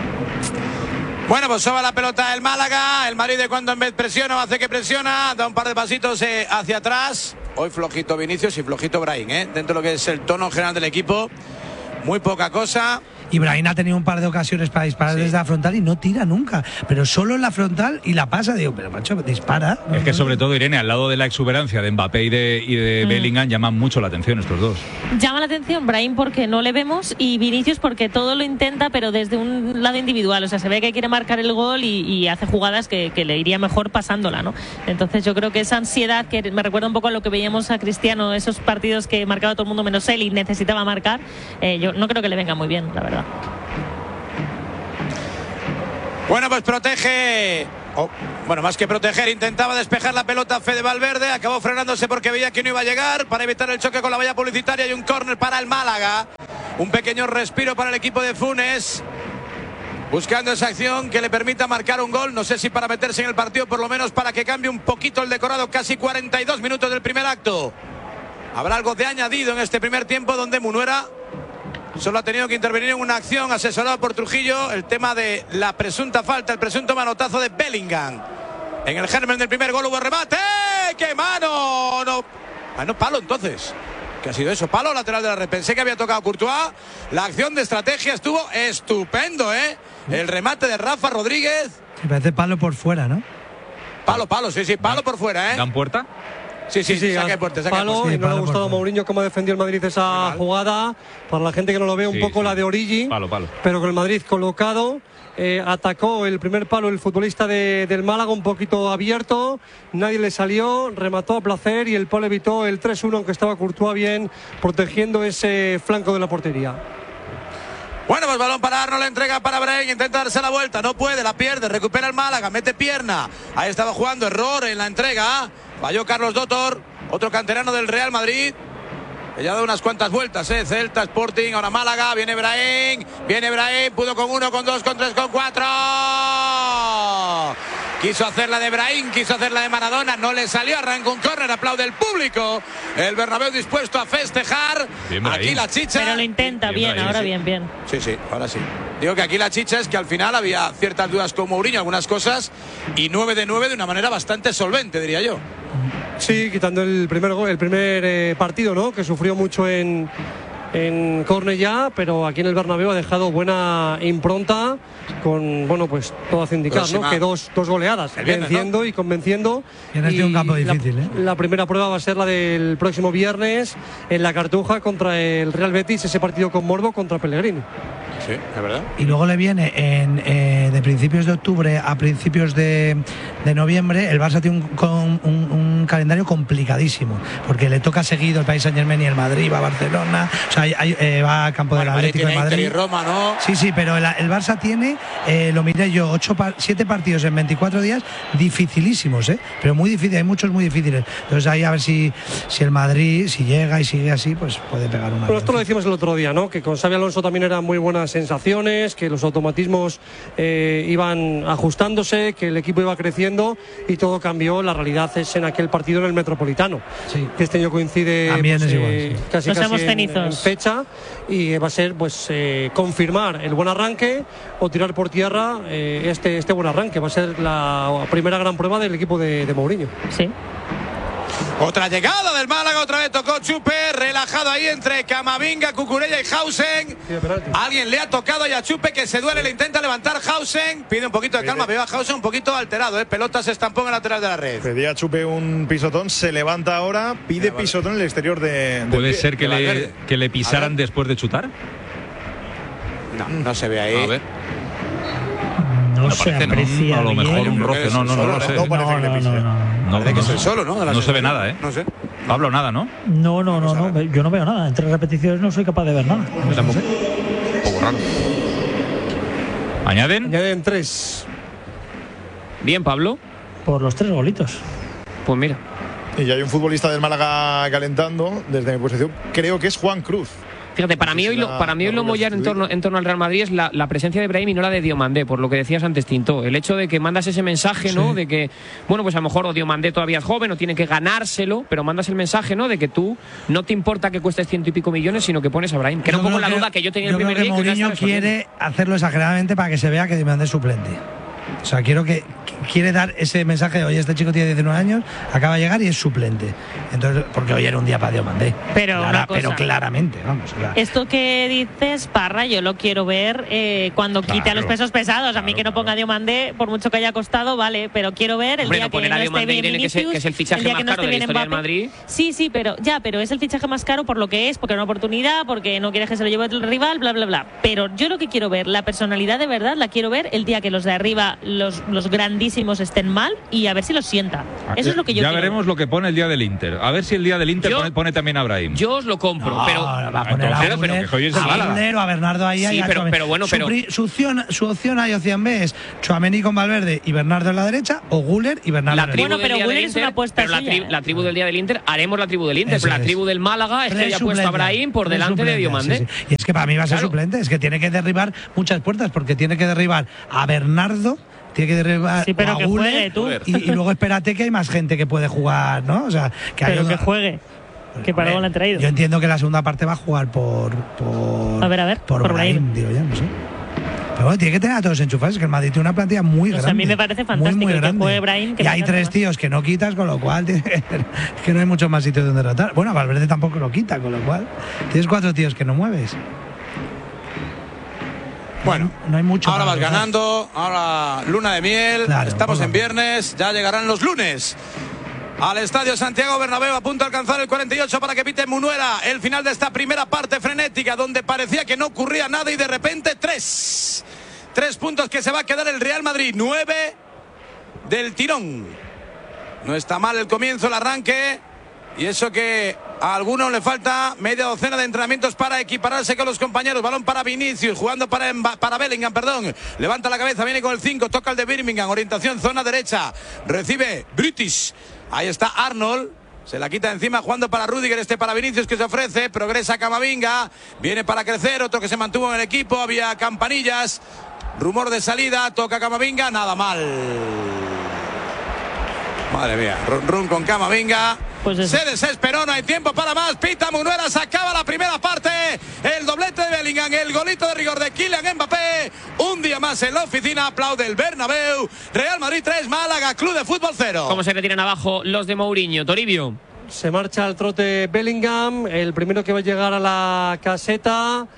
[SPEAKER 5] Bueno, pues soba la pelota el Málaga. El Madrid de cuando en vez presiona, hace que presiona, da un par de pasitos eh, hacia atrás. Hoy flojito Vinicius y flojito Brahim, ¿eh? Dentro de lo que es el tono general del equipo, muy poca cosa.
[SPEAKER 2] Y Brahim ha tenido un par de ocasiones para disparar sí. desde la frontal y no tira nunca, pero solo en la frontal y la pasa. Digo, pero macho, dispara.
[SPEAKER 3] Es que sobre todo, Irene, al lado de la exuberancia de Mbappé y de, y de mm. Bellingham, llaman mucho la atención estos dos.
[SPEAKER 4] Llama la atención Brahim porque no le vemos y Vinicius porque todo lo intenta, pero desde un lado individual. O sea, se ve que quiere marcar el gol y, y hace jugadas que, que le iría mejor pasándola, ¿no? Entonces yo creo que esa ansiedad, que me recuerda un poco a lo que veíamos a Cristiano, esos partidos que marcaba todo el mundo menos él y necesitaba marcar, eh, yo no creo que le venga muy bien, la verdad.
[SPEAKER 5] Bueno, pues protege... Oh, bueno, más que proteger, intentaba despejar la pelota Fede Valverde, acabó frenándose porque veía que no iba a llegar para evitar el choque con la valla publicitaria y un córner para el Málaga. Un pequeño respiro para el equipo de Funes, buscando esa acción que le permita marcar un gol, no sé si para meterse en el partido, por lo menos para que cambie un poquito el decorado, casi cuarenta y dos minutos del primer acto. Habrá algo de añadido en este primer tiempo donde Munuera solo ha tenido que intervenir en una acción asesorado por Trujillo, el tema de la presunta falta, el presunto manotazo de Bellingham. En el germen del primer gol hubo remate. ¡Qué mano! No, ah, no, palo entonces. ¿Qué ha sido eso? Palo lateral de la red. Pensé que había tocado Courtois. La acción de estrategia estuvo estupendo, ¿eh? El remate de Rafa Rodríguez.
[SPEAKER 2] Me parece palo por fuera, ¿no?
[SPEAKER 5] Palo, palo, sí, sí, palo por fuera, ¿eh?
[SPEAKER 3] ¿Dan puerta?
[SPEAKER 5] Sí, sí, sí, sí, saque puerta, saque
[SPEAKER 9] palo,
[SPEAKER 5] puerta.
[SPEAKER 9] y no le ha gustado a Mourinho cómo defendió el Madrid esa jugada. Para la gente que no lo ve, un
[SPEAKER 3] sí,
[SPEAKER 9] poco
[SPEAKER 3] sí.
[SPEAKER 9] la de Origi.
[SPEAKER 3] Palo, palo.
[SPEAKER 9] Pero con el Madrid colocado, eh, atacó el primer palo el futbolista de, del Málaga, un poquito abierto. Nadie le salió, remató a placer y el palo evitó el tres uno, aunque estaba Courtois bien protegiendo ese flanco de la portería.
[SPEAKER 5] Bueno, pues balón para Arnold, entrega para Brahim, intenta darse la vuelta, no puede, la pierde, recupera el Málaga, mete pierna. Ahí estaba jugando, error en la entrega. Falló Carlos Dotor, otro canterano del Real Madrid. Ya ha dado unas cuantas vueltas, ¿eh? Celta, Sporting, ahora Málaga, viene Brahim, viene Brahim, pudo con uno, con dos, con tres, con cuatro. Quiso hacer la de Brahim, quiso hacer la de Maradona, no le salió, arrancó un córner, aplaude el público. El Bernabéu dispuesto a festejar. Aquí la chicha.
[SPEAKER 4] Pero lo intenta bien, bien ahora sí. bien, bien.
[SPEAKER 5] Sí, sí, ahora sí. Digo que aquí la chicha es que al final había ciertas dudas con Mourinho, algunas cosas, y nueve de nueve de una manera bastante solvente, diría yo.
[SPEAKER 9] Sí, quitando el primer gol, el primer eh, partido, ¿no? Que sufrió mucho en, en Cornellá, pero aquí en el Bernabéu ha dejado buena impronta con, bueno, pues todo hace indicar, Próxima. ¿no? Que dos, dos goleadas, viernes, venciendo, ¿no? Y convenciendo.
[SPEAKER 2] Tienes y un campo difícil,
[SPEAKER 9] la,
[SPEAKER 2] ¿eh?
[SPEAKER 9] La primera prueba va a ser la del próximo viernes en la Cartuja contra el Real Betis, ese partido con morbo contra Pellegrini.
[SPEAKER 5] Sí, es verdad.
[SPEAKER 2] Y luego le viene en, eh, de principios de octubre a principios de, de noviembre. El Barça tiene un, un, un calendario complicadísimo porque le toca seguido el Paris Saint-Germain y el Madrid, va a Barcelona, o sea, hay, hay, eh, va al campo bueno, del Atlético de Madrid.
[SPEAKER 5] Inter y Roma, ¿no?
[SPEAKER 2] Sí, sí, pero el, el Barça tiene, eh, lo miré yo, ocho, siete partidos en veinticuatro días dificilísimos, ¿eh? Pero muy difíciles, hay muchos muy difíciles. Entonces ahí a ver si, si el Madrid, si llega y sigue así, pues puede pegar una.
[SPEAKER 9] Pero esto lo decimos el otro día, ¿no? Que con Xabi Alonso también eran muy buenas sensaciones, que los automatismos eh, iban ajustándose, que el equipo iba creciendo y todo cambió. La realidad es en aquel partido en el Metropolitano, sí. que este año coincide
[SPEAKER 2] también
[SPEAKER 9] pues,
[SPEAKER 2] es igual,
[SPEAKER 9] eh,
[SPEAKER 2] sí.
[SPEAKER 9] casi,
[SPEAKER 4] Nos
[SPEAKER 9] casi en, en fecha, y va a ser pues eh, confirmar el buen arranque o tirar por tierra eh, este, este buen arranque. Va a ser la primera gran prueba del equipo de, de Mourinho.
[SPEAKER 4] Sí.
[SPEAKER 5] Otra llegada del Málaga, otra vez tocó Chupe, relajado ahí entre Camavinga, Cucurella y Hausen. Alguien le ha tocado ahí a Chupe, que se duele, le intenta levantar Hausen, pide un poquito de calma, veo a Hausen un poquito alterado, ¿eh? Pelota se estampó en el lateral de la red.
[SPEAKER 1] Pedía a Chupe un pisotón, se levanta ahora, pide pisotón en el exterior de... de
[SPEAKER 3] ¿Puede
[SPEAKER 1] pie,
[SPEAKER 3] ser que le, que le pisaran después de chutar?
[SPEAKER 5] No, no se ve ahí.
[SPEAKER 3] A ver.
[SPEAKER 8] No se aprecia
[SPEAKER 3] no, a lo mejor
[SPEAKER 8] bien.
[SPEAKER 3] un roce, no, no, no, no, no sé.
[SPEAKER 1] No parece
[SPEAKER 8] no,
[SPEAKER 1] que le pise.
[SPEAKER 8] no, no, no.
[SPEAKER 3] No,
[SPEAKER 5] Parece que
[SPEAKER 3] no,
[SPEAKER 5] es el solo, ¿no?
[SPEAKER 3] No se ve nada, ¿eh?
[SPEAKER 5] No sé.
[SPEAKER 3] Pablo, nada, ¿no?
[SPEAKER 8] No, no, no, no, yo no veo nada. Entre repeticiones no soy capaz de ver nada.
[SPEAKER 3] No sé. Un poco raro. ¿Añaden?
[SPEAKER 9] Añaden tres.
[SPEAKER 7] Bien, Pablo.
[SPEAKER 8] Por los tres golitos.
[SPEAKER 7] Pues mira.
[SPEAKER 1] Y ya hay un futbolista del Málaga calentando, desde mi posición, creo que es Juan Cruz.
[SPEAKER 7] Fíjate, para mí hoy lo, para mí hoy lo mollar en torno, en torno al Real Madrid es la, la presencia de Brahim y no la de Diomandé, por lo que decías antes, Tinto. El hecho de que mandas ese mensaje, ¿no? Sí. De que, bueno, pues a lo mejor Diomandé todavía es joven o tiene que ganárselo, pero mandas el mensaje, ¿no? De que tú no te importa que cuestes ciento y pico millones, sino que pones a Brahim. Que era un poco la duda que yo tenía el primer día.
[SPEAKER 2] Mourinho quiere hacerlo exageradamente para que se vea que Diomandé es suplente. O sea, quiero que quiere dar ese mensaje de, oye, este chico tiene diecinueve años, acaba de llegar y es suplente. Entonces, porque hoy era un día para Diomandé.
[SPEAKER 4] Pero,
[SPEAKER 2] Clara,
[SPEAKER 4] una cosa,
[SPEAKER 2] pero claramente, vamos. O sea.
[SPEAKER 4] Esto que dices, Parra, yo lo quiero ver eh, cuando claro, quite a los pesos pesados. Claro, a mí que no ponga claro. Diomandé, por mucho que haya costado, vale, pero quiero ver el
[SPEAKER 7] Hombre,
[SPEAKER 4] día
[SPEAKER 7] no
[SPEAKER 4] que
[SPEAKER 7] poner
[SPEAKER 4] no
[SPEAKER 7] a
[SPEAKER 4] esté bien
[SPEAKER 7] Irene,
[SPEAKER 4] Vinicius,
[SPEAKER 7] que, es, que es el fichaje
[SPEAKER 4] el
[SPEAKER 7] más
[SPEAKER 4] no
[SPEAKER 7] caro de la historia del Madrid.
[SPEAKER 4] Sí, sí, pero ya, pero es el fichaje más caro por lo que es, porque es una oportunidad, porque no quieres que se lo lleve el rival, bla, bla, bla. Pero yo lo que quiero ver, la personalidad de verdad, la quiero ver el día que los de arriba, los, los grandísimos estén mal y a ver si los sienta. Eso es lo que yo
[SPEAKER 3] ya
[SPEAKER 4] quiero
[SPEAKER 3] veremos
[SPEAKER 4] ver.
[SPEAKER 3] lo que pone el día del Inter. A ver si el día del Inter
[SPEAKER 7] yo,
[SPEAKER 3] pone, pone también a Brahim.
[SPEAKER 7] Yo os lo compro,
[SPEAKER 2] no,
[SPEAKER 7] pero
[SPEAKER 2] va a poner
[SPEAKER 3] entonces,
[SPEAKER 2] a Guller,
[SPEAKER 3] pero que hoy es
[SPEAKER 2] a Guller o a Bernardo ahí.
[SPEAKER 7] Sí, pero, pero bueno,
[SPEAKER 2] su,
[SPEAKER 7] pero
[SPEAKER 2] su opción, su opción A y opción B es Tchouaméni con Valverde y Bernardo en la derecha o Guller y Bernardo.
[SPEAKER 7] La tribu
[SPEAKER 4] bueno, pero Guller es una apuesta
[SPEAKER 7] pero la, tri, la tribu del día del Inter, haremos la tribu del Inter,
[SPEAKER 2] Eso
[SPEAKER 7] pero la
[SPEAKER 2] es.
[SPEAKER 7] tribu del Málaga es que haya puesto a Brahim por delante de Diomandé.
[SPEAKER 2] Sí, sí. Y es que para mí va a ser
[SPEAKER 7] claro.
[SPEAKER 2] suplente, es que tiene que derribar muchas puertas, porque tiene que derribar a Bernardo, tiene que derribar
[SPEAKER 4] sí, pero
[SPEAKER 2] a
[SPEAKER 4] que
[SPEAKER 2] Guller,
[SPEAKER 4] juegue tú.
[SPEAKER 2] Y, y luego espérate que hay más gente que puede jugar, ¿no? O sea, que
[SPEAKER 4] pero
[SPEAKER 2] hay
[SPEAKER 4] que juegue. Que para algo le han traído.
[SPEAKER 2] Yo entiendo que la segunda parte va a jugar por por
[SPEAKER 4] a ver, a ver,
[SPEAKER 2] por,
[SPEAKER 4] por
[SPEAKER 2] Brahim, digo yo, no sé. Pero bueno, tiene que tener a todos enchufados, es que el Madrid tiene una plantilla muy grande.
[SPEAKER 4] O sea, a mí me parece fantástico
[SPEAKER 2] muy, muy
[SPEAKER 4] que juegue Brahim. Que
[SPEAKER 2] y hay tres tíos que no quitas, con lo cual tiene que, es que no hay muchos más sitios donde rotar. Bueno, Valverde tampoco lo quita, con lo cual tienes cuatro tíos que no mueves.
[SPEAKER 5] Bueno,
[SPEAKER 2] no, no hay mucho.
[SPEAKER 5] Ahora vas ganando, ahora luna de miel, claro, estamos en viernes, ya llegarán los lunes. Al estadio Santiago Bernabéu, a punto de alcanzar el cuarenta y ocho para que pite Munuera. El final de esta primera parte frenética, donde parecía que no ocurría nada y de repente tres. Tres puntos que se va a quedar el Real Madrid. Nueve del tirón. No está mal el comienzo, el arranque. Y eso que a algunos le falta media docena de entrenamientos para equipararse con los compañeros. Balón para Vinicius, jugando para, para Bellingham, perdón. Levanta la cabeza, viene con el cinco, toca el de Birmingham. Orientación zona derecha. Recibe British. Ahí está Arnold. Se la quita encima, jugando para Rüdiger, este para Vinicius que se ofrece. Progresa Camavinga. Viene para crecer, otro que se mantuvo en el equipo. Había campanillas. Rumor de salida, toca Camavinga, nada mal. Madre mía, run run con Camavinga. Pues se desesperó, no hay tiempo para más. Pita Munuera, se acaba la primera parte. El doblete de Bellingham, el golito de rigor de Kylian Mbappé. Un día más en la oficina, aplaude el Bernabéu. Real Madrid tres, Málaga Club de Fútbol cero.
[SPEAKER 7] ¿Cómo se retiran abajo los de Mourinho? Toribio.
[SPEAKER 9] Se marcha al trote Bellingham, el primero que va a llegar a la caseta.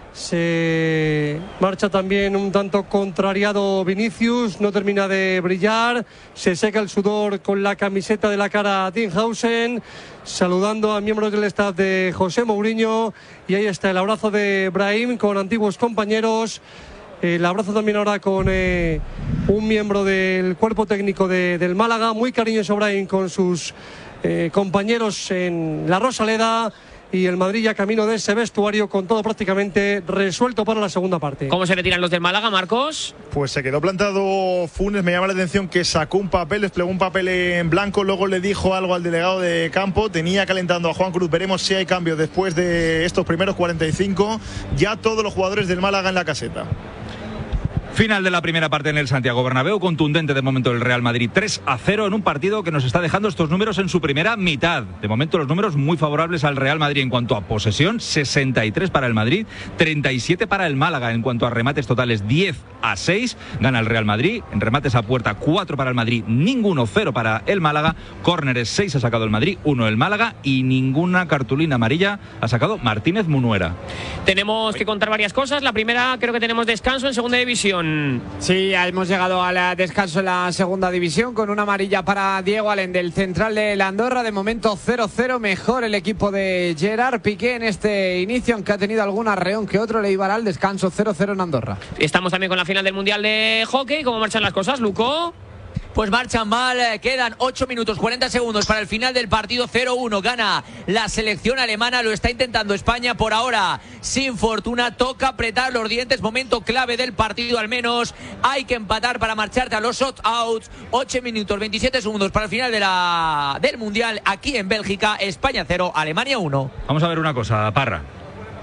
[SPEAKER 9] Se marcha también un tanto contrariado Vinicius, no termina de brillar, se seca el sudor con la camiseta de la cara a Dinhausen, saludando a miembros del staff de José Mourinho, y ahí está el abrazo de Brahim con antiguos compañeros, el abrazo también ahora con eh, un miembro del cuerpo técnico de, del Málaga, muy cariñoso Brahim con sus eh, compañeros en la Rosaleda. Y el Madrid ya camino de ese vestuario con todo prácticamente resuelto para la segunda parte.
[SPEAKER 7] ¿Cómo se retiran los del Málaga, Marcos?
[SPEAKER 1] Pues se quedó plantado Funes, me llama la atención que sacó un papel, desplegó un papel en blanco, luego le dijo algo al delegado de campo, tenía calentando a Juan Cruz, veremos si hay cambios después de estos primeros cuarenta y cinco, ya todos los jugadores del Málaga en la caseta.
[SPEAKER 3] Final de la primera parte en el Santiago Bernabéu, contundente de momento el Real Madrid, tres a cero en un partido que nos está dejando estos números en su primera mitad. De momento los números muy favorables al Real Madrid en cuanto a posesión, sesenta y tres para el Madrid, treinta y siete para el Málaga. En cuanto a remates totales, diez a seis, gana el Real Madrid. En remates a puerta, cuatro para el Madrid, ninguno, cero para el Málaga. Córneres, seis ha sacado el Madrid, uno el Málaga, y ninguna cartulina amarilla ha sacado Martínez Munuera.
[SPEAKER 7] Tenemos que contar varias cosas. La primera, creo que tenemos descanso en segunda división.
[SPEAKER 15] Sí, ya hemos llegado al descanso en la segunda división con una amarilla para Diego Allen del central de la Andorra. De momento cero cero, mejor el equipo de Gerard Piqué en este inicio, aunque ha tenido algún arreón que otro. Le iba al descanso, cero cero en Andorra.
[SPEAKER 7] Estamos también con la final del Mundial de Hockey. ¿Cómo marchan las cosas, Luco?
[SPEAKER 14] Pues marchan mal, quedan ocho minutos cuarenta segundos para el final del partido. Cero uno, gana la selección alemana, lo está intentando España por ahora sin fortuna, toca apretar los dientes, momento clave del partido al menos, hay que empatar para marcharte a los shot-outs. Ocho minutos veintisiete segundos para el final de la, del Mundial aquí en Bélgica. España cero, Alemania uno.
[SPEAKER 3] Vamos a ver una cosa, Parra.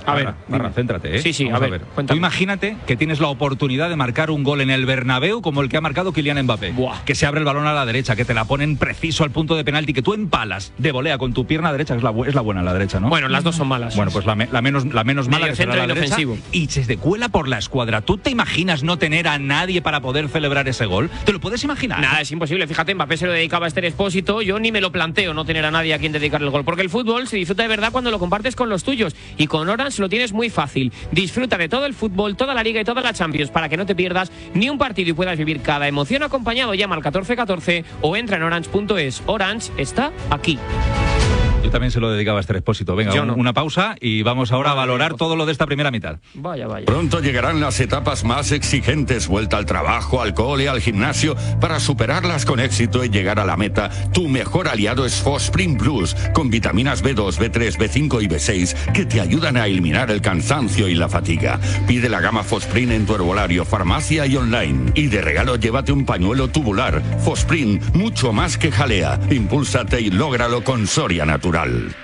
[SPEAKER 3] A ver, Barra, céntrate, ¿eh?
[SPEAKER 7] Sí, sí,
[SPEAKER 3] Vamos
[SPEAKER 7] a ver,
[SPEAKER 3] a ver. Tú imagínate que tienes la oportunidad de marcar un gol en el Bernabéu como el que ha marcado Kylian Mbappé. Buah. Que se abre el balón a la derecha, que te la ponen preciso al punto de penalti, que tú empalas de volea con tu pierna derecha, que es la, es la buena, la derecha, ¿no?
[SPEAKER 7] Bueno, las dos son malas.
[SPEAKER 3] Bueno, pues la, me, la menos, la menos mala que será la derecha. Y se te cuela por la escuadra. ¿Tú te imaginas no tener a nadie para poder celebrar ese gol? ¿Te lo puedes imaginar?
[SPEAKER 7] Nada, es imposible. Fíjate, Mbappé se lo dedicaba a Esther Expósito. Yo ni me lo planteo no tener a nadie a quien dedicarle el gol. Porque el fútbol se disfruta de verdad cuando lo compartes con los tuyos. Y con Orange lo tienes muy fácil. Disfruta de todo el fútbol, toda la Liga y toda la Champions para que no te pierdas ni un partido y puedas vivir cada emoción acompañado. Llama al catorce catorce o entra en orange punto es. Orange está aquí.
[SPEAKER 3] Yo también se lo dedicaba a este Expósito. Venga, un,
[SPEAKER 7] no.
[SPEAKER 3] una pausa y vamos ahora a valorar todo lo de esta primera mitad.
[SPEAKER 7] Vaya, vaya.
[SPEAKER 16] Pronto llegarán las etapas más exigentes, vuelta al trabajo, al cole, al gimnasio. Para superarlas con éxito y llegar a la meta, tu mejor aliado es Fosprint Plus, con vitaminas B dos, B tres, B cinco y B seis que te ayudan a eliminar el cansancio y la fatiga. Pide la gama Fosprint en tu herbolario, farmacia y online. Y de regalo llévate un pañuelo tubular. Fosprint, mucho más que jalea. Impúlsate y lógralo con Soria Natural.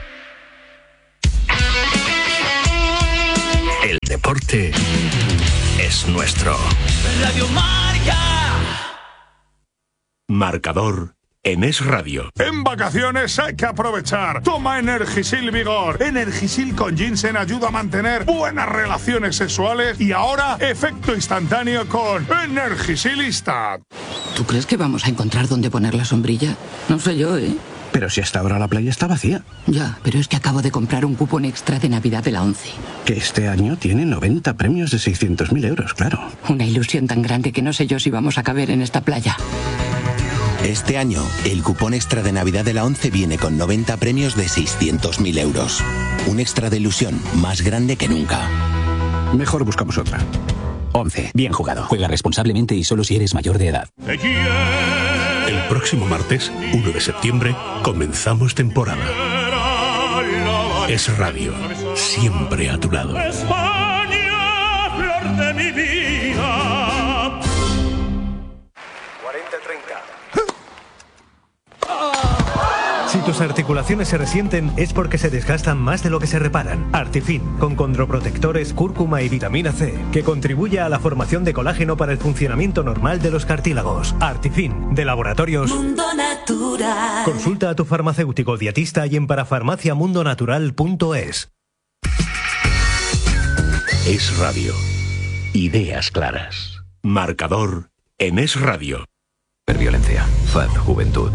[SPEAKER 17] El deporte es nuestro.
[SPEAKER 18] Radio Marca.
[SPEAKER 17] Marcador en Es Radio.
[SPEAKER 19] En vacaciones hay que aprovechar. Toma Energisil Vigor. Energisil con ginseng ayuda a mantener buenas relaciones sexuales y ahora efecto instantáneo con Energisilista.
[SPEAKER 20] ¿Tú crees que vamos a encontrar dónde poner la sombrilla? No sé yo, ¿eh?
[SPEAKER 17] Pero si hasta ahora la playa está vacía.
[SPEAKER 20] Ya, pero es que acabo de comprar un cupón extra de Navidad de la ONCE.
[SPEAKER 17] Que este año tiene noventa premios de seiscientos mil euros, claro.
[SPEAKER 20] Una ilusión tan grande que no sé yo si vamos a caber en esta playa.
[SPEAKER 21] Este año, el cupón extra de Navidad de la ONCE viene con noventa premios de seiscientos mil euros. Un extra de ilusión más grande que nunca.
[SPEAKER 17] Mejor buscamos otra.
[SPEAKER 22] ONCE. Bien jugado. Juega responsablemente y solo si eres mayor de edad.
[SPEAKER 17] El próximo martes, uno de septiembre, comenzamos temporada. Es Radio, siempre a tu lado.
[SPEAKER 18] España, flor de mi vida.
[SPEAKER 23] cuarenta treinta.
[SPEAKER 24] Si tus articulaciones se resienten es porque se desgastan más de lo que se reparan. Artifin, con condroprotectores, cúrcuma y vitamina C, que contribuye a la formación de colágeno para el funcionamiento normal de los cartílagos. Artifin, de Laboratorios
[SPEAKER 18] Mundo Natural.
[SPEAKER 24] Consulta a tu farmacéutico dietista y en parafarmacia mundo natural punto es.
[SPEAKER 17] Es Radio. Ideas claras. Marcador en Es Radio.
[SPEAKER 22] Violencia. F A D Juventud.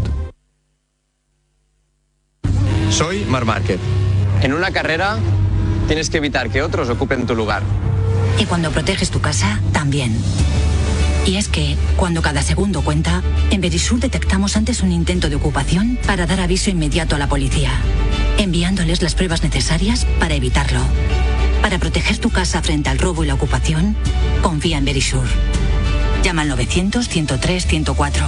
[SPEAKER 25] Soy Marc Márquez. En una carrera tienes que evitar que otros ocupen tu lugar.
[SPEAKER 26] Y cuando proteges tu casa, también. Y es que, cuando cada segundo cuenta, en Verisur detectamos antes un intento de ocupación para dar aviso inmediato a la policía, enviándoles las pruebas necesarias para evitarlo. Para proteger tu casa frente al robo y la ocupación, confía en Verisur. Llama al novecientos, ciento tres, ciento cuatro.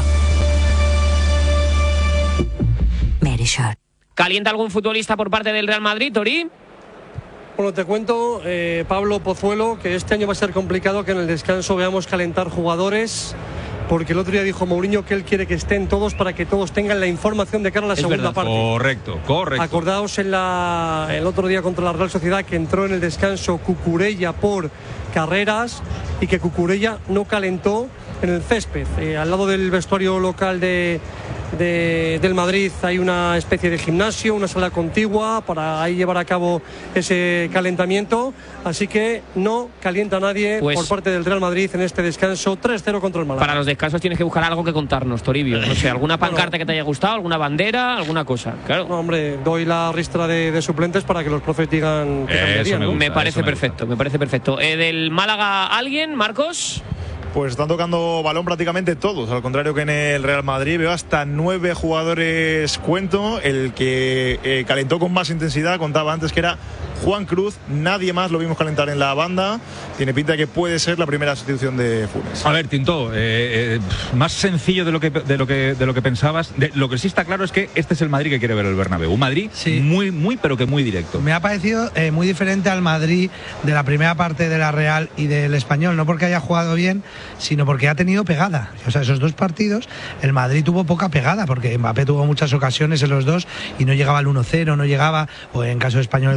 [SPEAKER 26] Verisur.
[SPEAKER 7] ¿Calienta algún futbolista por parte del Real Madrid, Tori?
[SPEAKER 9] Bueno, te cuento, eh, Pablo Pozuelo, que este año va a ser complicado que en el descanso veamos calentar jugadores, porque el otro día dijo Mourinho que él quiere que estén todos para que todos tengan la información de cara a la
[SPEAKER 3] es
[SPEAKER 9] segunda
[SPEAKER 3] verdad.
[SPEAKER 9] parte.
[SPEAKER 3] Correcto, correcto.
[SPEAKER 9] Acordaos en la, el otro día contra la Real Sociedad que entró en el descanso Cucurella por Carreras y que Cucurella no calentó en el césped. Eh, al lado del vestuario local de... De, del Madrid hay una especie de gimnasio, una sala contigua para ahí llevar a cabo ese calentamiento, así que no calienta nadie pues, por parte del Real Madrid en este descanso tres cero contra el Málaga.
[SPEAKER 7] Para los descansos tienes que buscar algo que contarnos, Toribio, no sé, alguna pancarta bueno, que te haya gustado, alguna bandera, alguna cosa, claro.
[SPEAKER 9] No, hombre, doy la ristra de, de suplentes para que los profes digan que cambiarían,
[SPEAKER 7] me,
[SPEAKER 9] ¿no?
[SPEAKER 7] gusta, me parece
[SPEAKER 9] me
[SPEAKER 7] perfecto,
[SPEAKER 9] gusta.
[SPEAKER 7] me parece perfecto. Eh, ¿Del Málaga alguien, Marcos?
[SPEAKER 1] Pues están tocando balón prácticamente todos, al contrario que en el Real Madrid. Veo hasta nueve jugadores, cuento. El que eh, calentó con más intensidad, contaba antes que era Juan Cruz. Nadie más lo vimos calentar en la banda. Tiene pinta de que puede ser la primera sustitución de Funes.
[SPEAKER 3] A ver, Tinto, eh, eh, más sencillo de lo que de lo que de lo que pensabas. De, lo que sí está claro es que este es el Madrid que quiere ver el Bernabéu. Un Madrid sí. muy, muy, pero que muy directo.
[SPEAKER 2] Me ha parecido eh, muy diferente al Madrid de la primera parte de la Real y del Español, no porque haya jugado bien, sino porque ha tenido pegada. O sea, esos dos partidos, el Madrid tuvo poca pegada, porque Mbappé tuvo muchas ocasiones en los dos y no llegaba al uno cero, no llegaba, o en caso de Español el dos cero,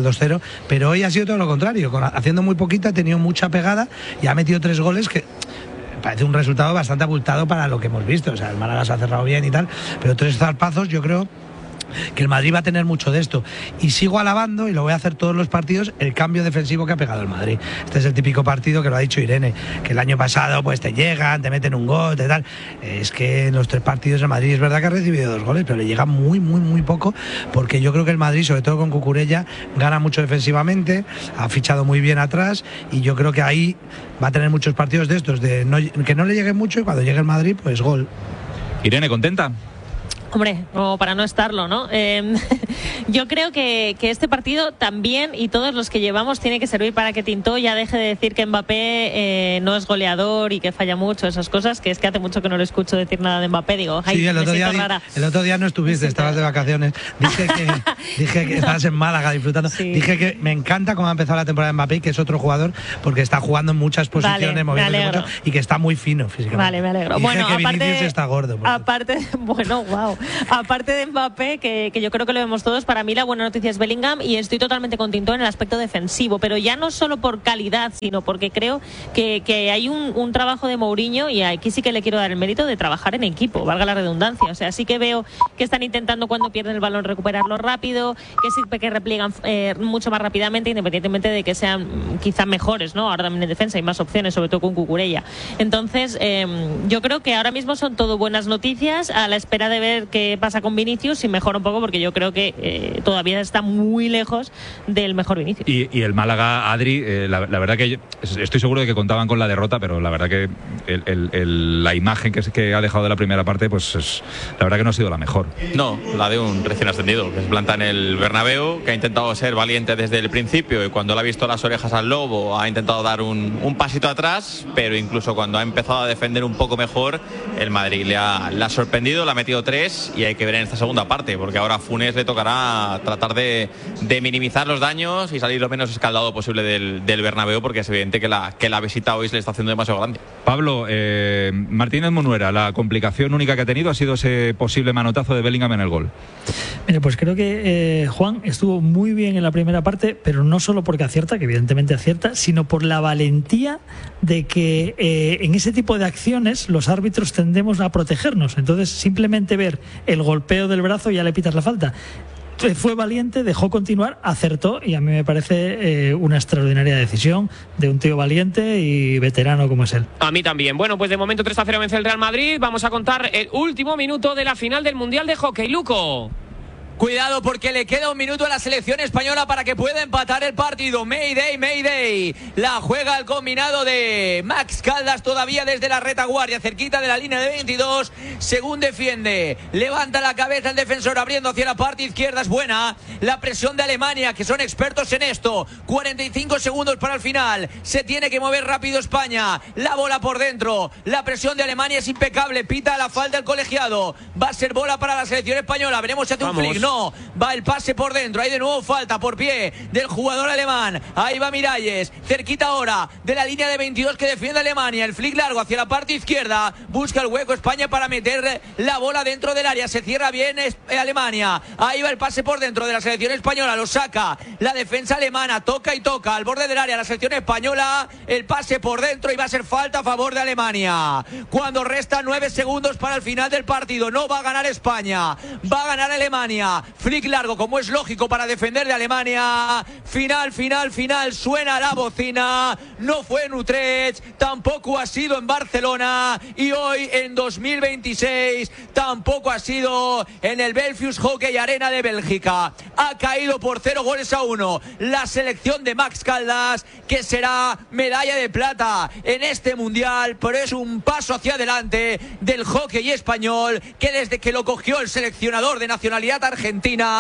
[SPEAKER 2] pero hoy ha sido todo lo contrario, con, haciendo muy poquita, ha tenido mucha pegada y ha metido tres goles que parece un resultado bastante abultado para lo que hemos visto. O sea, el Málaga se ha cerrado bien y tal, pero tres zarpazos, yo creo que el Madrid va a tener mucho de esto. Y sigo alabando, y lo voy a hacer todos los partidos, el cambio defensivo que ha pegado el Madrid. Este es el típico partido que lo ha dicho Irene, que el año pasado pues te llegan, te meten un gol, te tal. Es que en los tres partidos el Madrid es verdad que ha recibido dos goles, pero le llega muy, muy, muy poco, porque yo creo que el Madrid, sobre todo con Cucurella, gana mucho defensivamente, ha fichado muy bien atrás, y yo creo que ahí va a tener muchos partidos de estos, de no, que no le llegue mucho, y cuando llegue el Madrid, pues gol.
[SPEAKER 3] Irene, ¿contenta?
[SPEAKER 4] Hombre, como para no estarlo, ¿no? Eh, yo creo que, que este partido también, y todos los que llevamos, tiene que servir para que Tintó ya deje de decir que Mbappé eh, no es goleador y que falla mucho, esas cosas, que es que hace mucho que no le escucho decir nada de Mbappé. Digo, ay,
[SPEAKER 2] sí, el otro, día,
[SPEAKER 4] rara.
[SPEAKER 2] el otro día no estuviste, estabas de vacaciones. Dije que, dije que estabas en Málaga disfrutando. Sí. Dije que me encanta cómo ha empezado la temporada de Mbappé, que es otro jugador, porque está jugando en muchas posiciones, vale, moviéndose mucho, y que está muy fino físicamente.
[SPEAKER 4] Vale, me alegro.
[SPEAKER 2] Dije
[SPEAKER 4] Bueno,
[SPEAKER 2] que
[SPEAKER 4] aparte,
[SPEAKER 2] Vinicius está gordo.
[SPEAKER 4] Aparte, bueno, wow. Aparte de Mbappé, que, que yo creo que lo vemos todos, para mí la buena noticia es Bellingham, y estoy totalmente con Tintó en el aspecto defensivo, pero ya no solo por calidad, sino porque creo que, que hay un, un trabajo de Mourinho, y aquí sí que le quiero dar el mérito de trabajar en equipo, valga la redundancia. O sea, sí que veo que están intentando, cuando pierden el balón, recuperarlo rápido, que sí que repliegan eh, mucho más rápidamente, independientemente de que sean quizás mejores, ¿no? Ahora también en defensa hay más opciones, sobre todo con Cucurella. Entonces, eh, yo creo que ahora mismo son todo buenas noticias, a la espera de ver qué pasa con Vinicius, y mejora un poco, porque yo creo que eh, todavía está muy lejos del mejor Vinicius.
[SPEAKER 3] Y, y el Málaga, Adri, eh, la, la verdad que yo, estoy seguro de que contaban con la derrota, pero la verdad que el, el, el, la imagen que, que ha dejado de la primera parte, pues es, la verdad que no ha sido la mejor.
[SPEAKER 6] No, la de un recién ascendido, que se planta en el Bernabéu, que ha intentado ser valiente desde el principio, y cuando le ha visto las orejas al lobo ha intentado dar un, un pasito atrás, pero incluso cuando ha empezado a defender un poco mejor, el Madrid le ha, le ha sorprendido, le ha metido tres, y hay que ver en esta segunda parte, porque ahora a Funes le tocará tratar de, de minimizar los daños y salir lo menos escaldado posible del, del Bernabéu, porque es evidente que la, que la visita hoy se le está haciendo demasiado grande.
[SPEAKER 3] Pablo, eh, Martínez Munuera, la complicación única que ha tenido ha sido ese posible manotazo de Bellingham en el gol.
[SPEAKER 8] Mira, pues creo que eh, Juan estuvo muy bien en la primera parte, pero no solo porque acierta, que evidentemente acierta, sino por la valentía de que eh, en ese tipo de acciones los árbitros tendemos a protegernos. Entonces, simplemente ver el golpeo del brazo, ya le pitas la falta. Fue valiente, dejó continuar, acertó, y a mí me parece eh, una extraordinaria decisión de un tío valiente y veterano como es él.
[SPEAKER 7] A mí también. Bueno, pues de momento tres a cero vence el Real Madrid. Vamos a contar el último minuto de la final del Mundial de Hockey. Luco.
[SPEAKER 14] Cuidado, porque le queda un minuto a la selección española para que pueda empatar el partido. Mayday, Mayday. La juega el combinado de Max Caldas, todavía desde la retaguardia, cerquita de la línea de veintidós. Según defiende, levanta la cabeza el defensor, abriendo hacia la parte izquierda. Es buena la presión de Alemania, que son expertos en esto. cuarenta y cinco segundos para el final. Se tiene que mover rápido España. La bola por dentro. La presión de Alemania es impecable. Pita la falta el colegiado. Va a ser bola para la selección española. Veremos si hace un flick. No. No, va el pase por dentro, hay de nuevo falta por pie del jugador alemán. Ahí va Miralles, cerquita ahora de la línea de veintidós que defiende Alemania. El flick largo hacia la parte izquierda, busca el hueco España para meter la bola dentro del área. Se cierra bien Alemania. Ahí va el pase por dentro de la selección española, lo saca la defensa alemana, toca y toca al borde del área la selección española. El pase por dentro, y va a ser falta a favor de Alemania. Cuando resta nueve segundos para el final del partido, no va a ganar España, va a ganar Alemania. Flick largo, como es lógico, para defender de Alemania. Final, final, final. Suena la bocina. No fue en Utrecht, tampoco ha sido en Barcelona, y hoy en dos mil veintiséis tampoco ha sido en el Belfius Hockey Arena de Bélgica. Ha caído por cero goles a uno la selección de Max Caldas, que será medalla de plata en este mundial, pero es un paso hacia adelante del hockey español, que desde que lo cogió el seleccionador de nacionalidad argentina,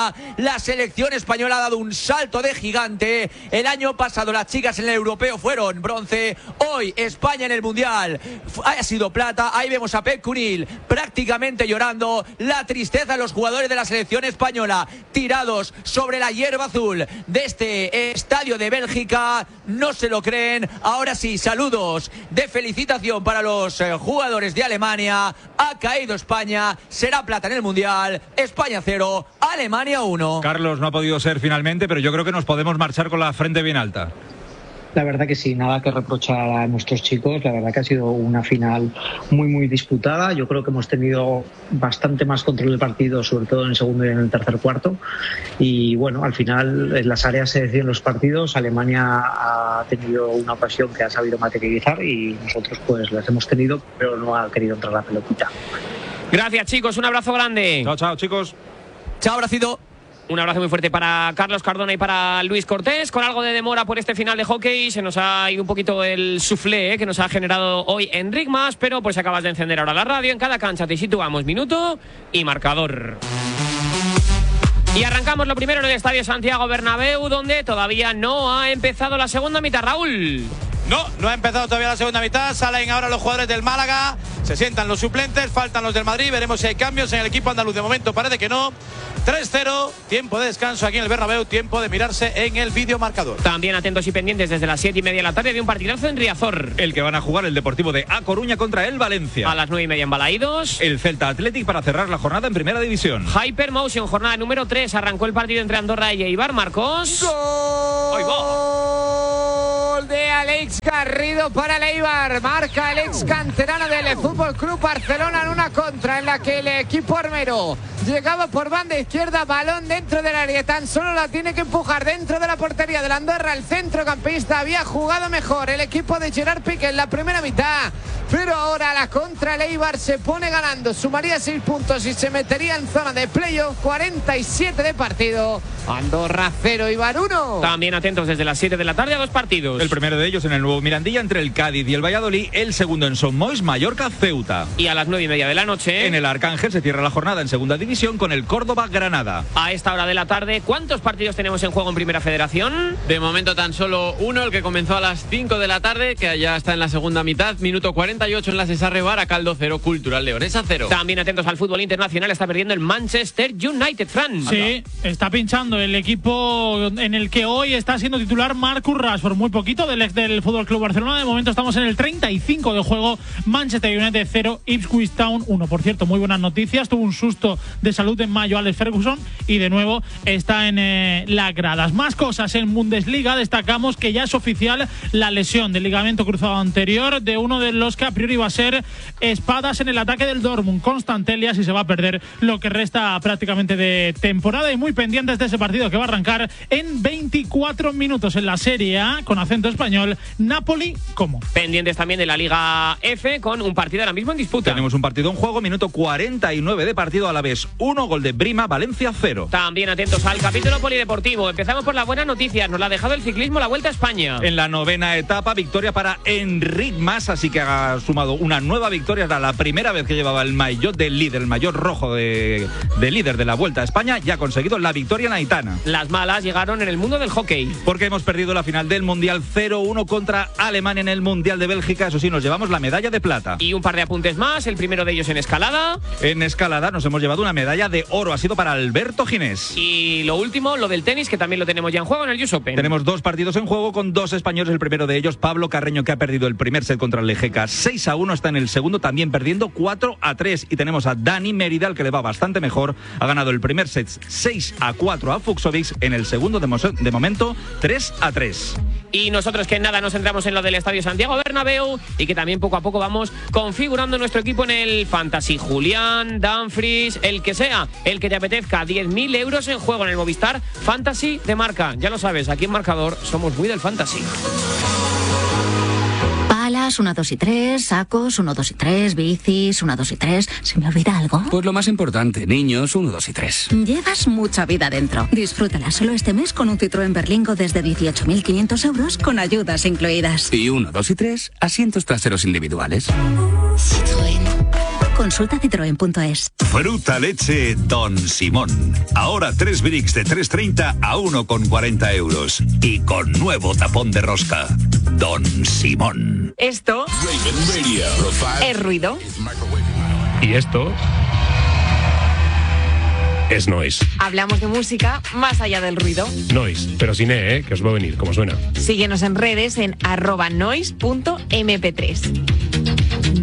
[SPEAKER 14] la selección española ha dado un salto de gigante. El año pasado las chicas en el europeo fueron bronce, hoy España en el mundial ha sido plata. Ahí vemos a Pep Cunil prácticamente llorando, la tristeza de los jugadores de la selección española tirados sobre la hierba azul de este estadio de Bélgica. No se lo creen. Ahora sí, saludos de felicitación para los eh, jugadores de Alemania. Ha caído España, será plata en el mundial. España cero, Alemania uno.
[SPEAKER 3] Carlos, no ha podido ser finalmente, pero yo creo que nos podemos marchar con la frente bien alta.
[SPEAKER 5] La verdad que sí, nada que reprochar a nuestros chicos. La verdad que ha sido una final muy, muy disputada. Yo creo que hemos tenido bastante más control del partido, sobre todo en el segundo y en el tercer cuarto. Y bueno, al final en las áreas se deciden los partidos. Alemania ha tenido una ocasión que ha sabido materializar y nosotros pues las hemos tenido, pero no ha querido entrar la pelotita.
[SPEAKER 7] Gracias, chicos. Un abrazo grande.
[SPEAKER 3] Chao, chao, chicos.
[SPEAKER 14] Chao, abracito.
[SPEAKER 7] Un abrazo muy fuerte para Carlos Cardona y para Luis Cortés. Con algo de demora por este final de hockey, se nos ha ido un poquito el soufflé, ¿eh? que nos ha generado hoy Enric Mas, pero pues acabas de encender ahora la radio. En cada cancha te situamos minuto y marcador. Y arrancamos lo primero en el Estadio Santiago Bernabéu, donde todavía no ha empezado la segunda mitad. Raúl.
[SPEAKER 10] No, no ha empezado todavía la segunda mitad. Salen ahora los jugadores del Málaga. Se sientan los suplentes, faltan los del Madrid. Veremos si hay cambios en el equipo andaluz. De momento parece que no. tres cero, tiempo de descanso aquí en el Bernabéu. Tiempo de mirarse en el videomarcador.
[SPEAKER 7] También atentos y pendientes desde las siete y media de la tarde de un partidazo en Riazor.
[SPEAKER 3] El que van a jugar el Deportivo de A Coruña contra el Valencia.
[SPEAKER 7] A las nueve y media en Balaídos.
[SPEAKER 3] El Celta Athletic para cerrar la jornada en Primera División.
[SPEAKER 7] Hypermotion, jornada número tres. Arrancó el partido entre Andorra y Eibar. Marcos.
[SPEAKER 15] ¡Gol! Gol de Alex Garrido para el Eibar. Marca el ex canterano del F C Club Barcelona en una contra en la que el equipo armero llegaba por banda izquierda, balón dentro del área, tan solo la tiene que empujar dentro de la portería de la Andorra. El centrocampista había jugado mejor el equipo de Gerard Piqué en la primera mitad, pero ahora la contra el Eibar se pone ganando, sumaría seis puntos y se metería en zona de playoff. Cuarenta y siete de partido. Andorra cero, Eibar uno.
[SPEAKER 7] También atentos desde las siete de la tarde a dos partidos.
[SPEAKER 3] El primero de ellos en el nuevo Mirandilla entre el Cádiz y el Valladolid. El segundo en Son Moix, Mallorca, Ceuta.
[SPEAKER 7] Y a las nueve y media de la noche
[SPEAKER 3] en el Arcángel se cierra la jornada en segunda división con el Córdoba Granada.
[SPEAKER 7] A esta hora de la tarde, ¿cuántos partidos tenemos en juego en Primera Federación?
[SPEAKER 25] De momento tan solo uno, el que comenzó a las cinco de la tarde, que ya está en la segunda mitad. Minuto cuarenta y ocho en la Cesarre Baracaldo cero, Cultural Leonesa cero.
[SPEAKER 7] También atentos al fútbol internacional, está perdiendo el Manchester United, Fran.
[SPEAKER 11] Sí, está pinchando el equipo en el que hoy está siendo titular Marcus Rashford, muy poquito del ex del Fútbol Club Barcelona. De momento estamos en el treinta y cinco de juego. Manchester United cero, Ipswich Town uno. Por cierto, muy buenas noticias, tuvo un susto de salud en mayo Alex Ferguson y de nuevo está en eh, las gradas. Más cosas en Bundesliga, destacamos que ya es oficial la lesión del ligamento cruzado anterior de uno de los que a priori va a ser espadas en el ataque del Dortmund, Constant Elias, y se va a perder lo que resta prácticamente de temporada. Y muy pendientes de ese partido que va a arrancar en veinticuatro minutos en la Serie A con acento español, Napoli como.
[SPEAKER 7] Pendientes también de la Liga F con un partido ahora mismo en disputa.
[SPEAKER 3] Tenemos un partido en juego, minuto cuarenta y nueve de partido, a la vez uno, gol de Brima, Valencia cero.
[SPEAKER 7] También atentos al capítulo polideportivo. Empezamos por las buenas noticias. Nos la ha dejado el ciclismo, la Vuelta a España.
[SPEAKER 3] En la novena etapa, victoria para Enric Mas, así que ha sumado una nueva victoria. Era la primera vez que llevaba el maillot de líder, el maillot rojo de, de líder de la Vuelta a España, y ha conseguido la victoria en Aitana.
[SPEAKER 7] Las malas llegaron en el mundo del hockey,
[SPEAKER 3] porque hemos perdido la final del Mundial cero uno contra Alemania en el Mundial de Bélgica. Eso sí, nos llevamos la medalla de plata.
[SPEAKER 7] Y un par de apuntes más, el primero de ellos en escalada.
[SPEAKER 3] En escalada nos hemos llevado una medalla de oro, ha sido para Alberto Ginés.
[SPEAKER 7] Y lo último, lo del tenis, que también lo tenemos ya en juego en el U S Open.
[SPEAKER 3] Tenemos dos partidos en juego con dos españoles, el primero de ellos Pablo Carreño, que ha perdido el primer set contra el Lejeca seis a uno, está en el segundo también perdiendo cuatro a tres, y tenemos a Dani Mérida, el que le va bastante mejor, ha ganado el primer set seis a cuatro a Fuxovics, en el segundo de, mo de momento tres a tres.
[SPEAKER 7] Y nosotros que nada nos centramos en lo del Estadio Santiago Bernabéu y que también poco a poco vamos configurando nuestro equipo en el Fantasy. Julián, Dumfries, el que sea, el que te apetezca. diez mil euros en juego en el Movistar Fantasy de marca. Ya lo sabes, aquí en Marcador somos muy del Fantasy.
[SPEAKER 26] Palas, uno, dos y tres, sacos, uno, dos y tres, bicis, uno, dos y tres. ¿Se me olvida algo?
[SPEAKER 22] Pues lo más importante, niños, uno, dos y tres.
[SPEAKER 26] Llevas mucha vida dentro. Disfrútala solo este mes con un Citroën Berlingo desde dieciocho mil quinientos euros con ayudas incluidas.
[SPEAKER 22] Y uno, dos y tres, asientos traseros individuales.
[SPEAKER 26] Citroën. Consulta citroen punto es.
[SPEAKER 12] Fruta leche Don Simón. Ahora tres bricks de tres treinta a uno con cuarenta euros. Y con nuevo tapón de rosca. Don Simón.
[SPEAKER 13] Esto es ruido.
[SPEAKER 23] Y esto es noise.
[SPEAKER 13] Hablamos de música más allá del ruido.
[SPEAKER 23] Noise, pero sin E, ¿eh? Que os va a venir, como suena.
[SPEAKER 13] Síguenos en redes en arroba noise punto eme pe tres.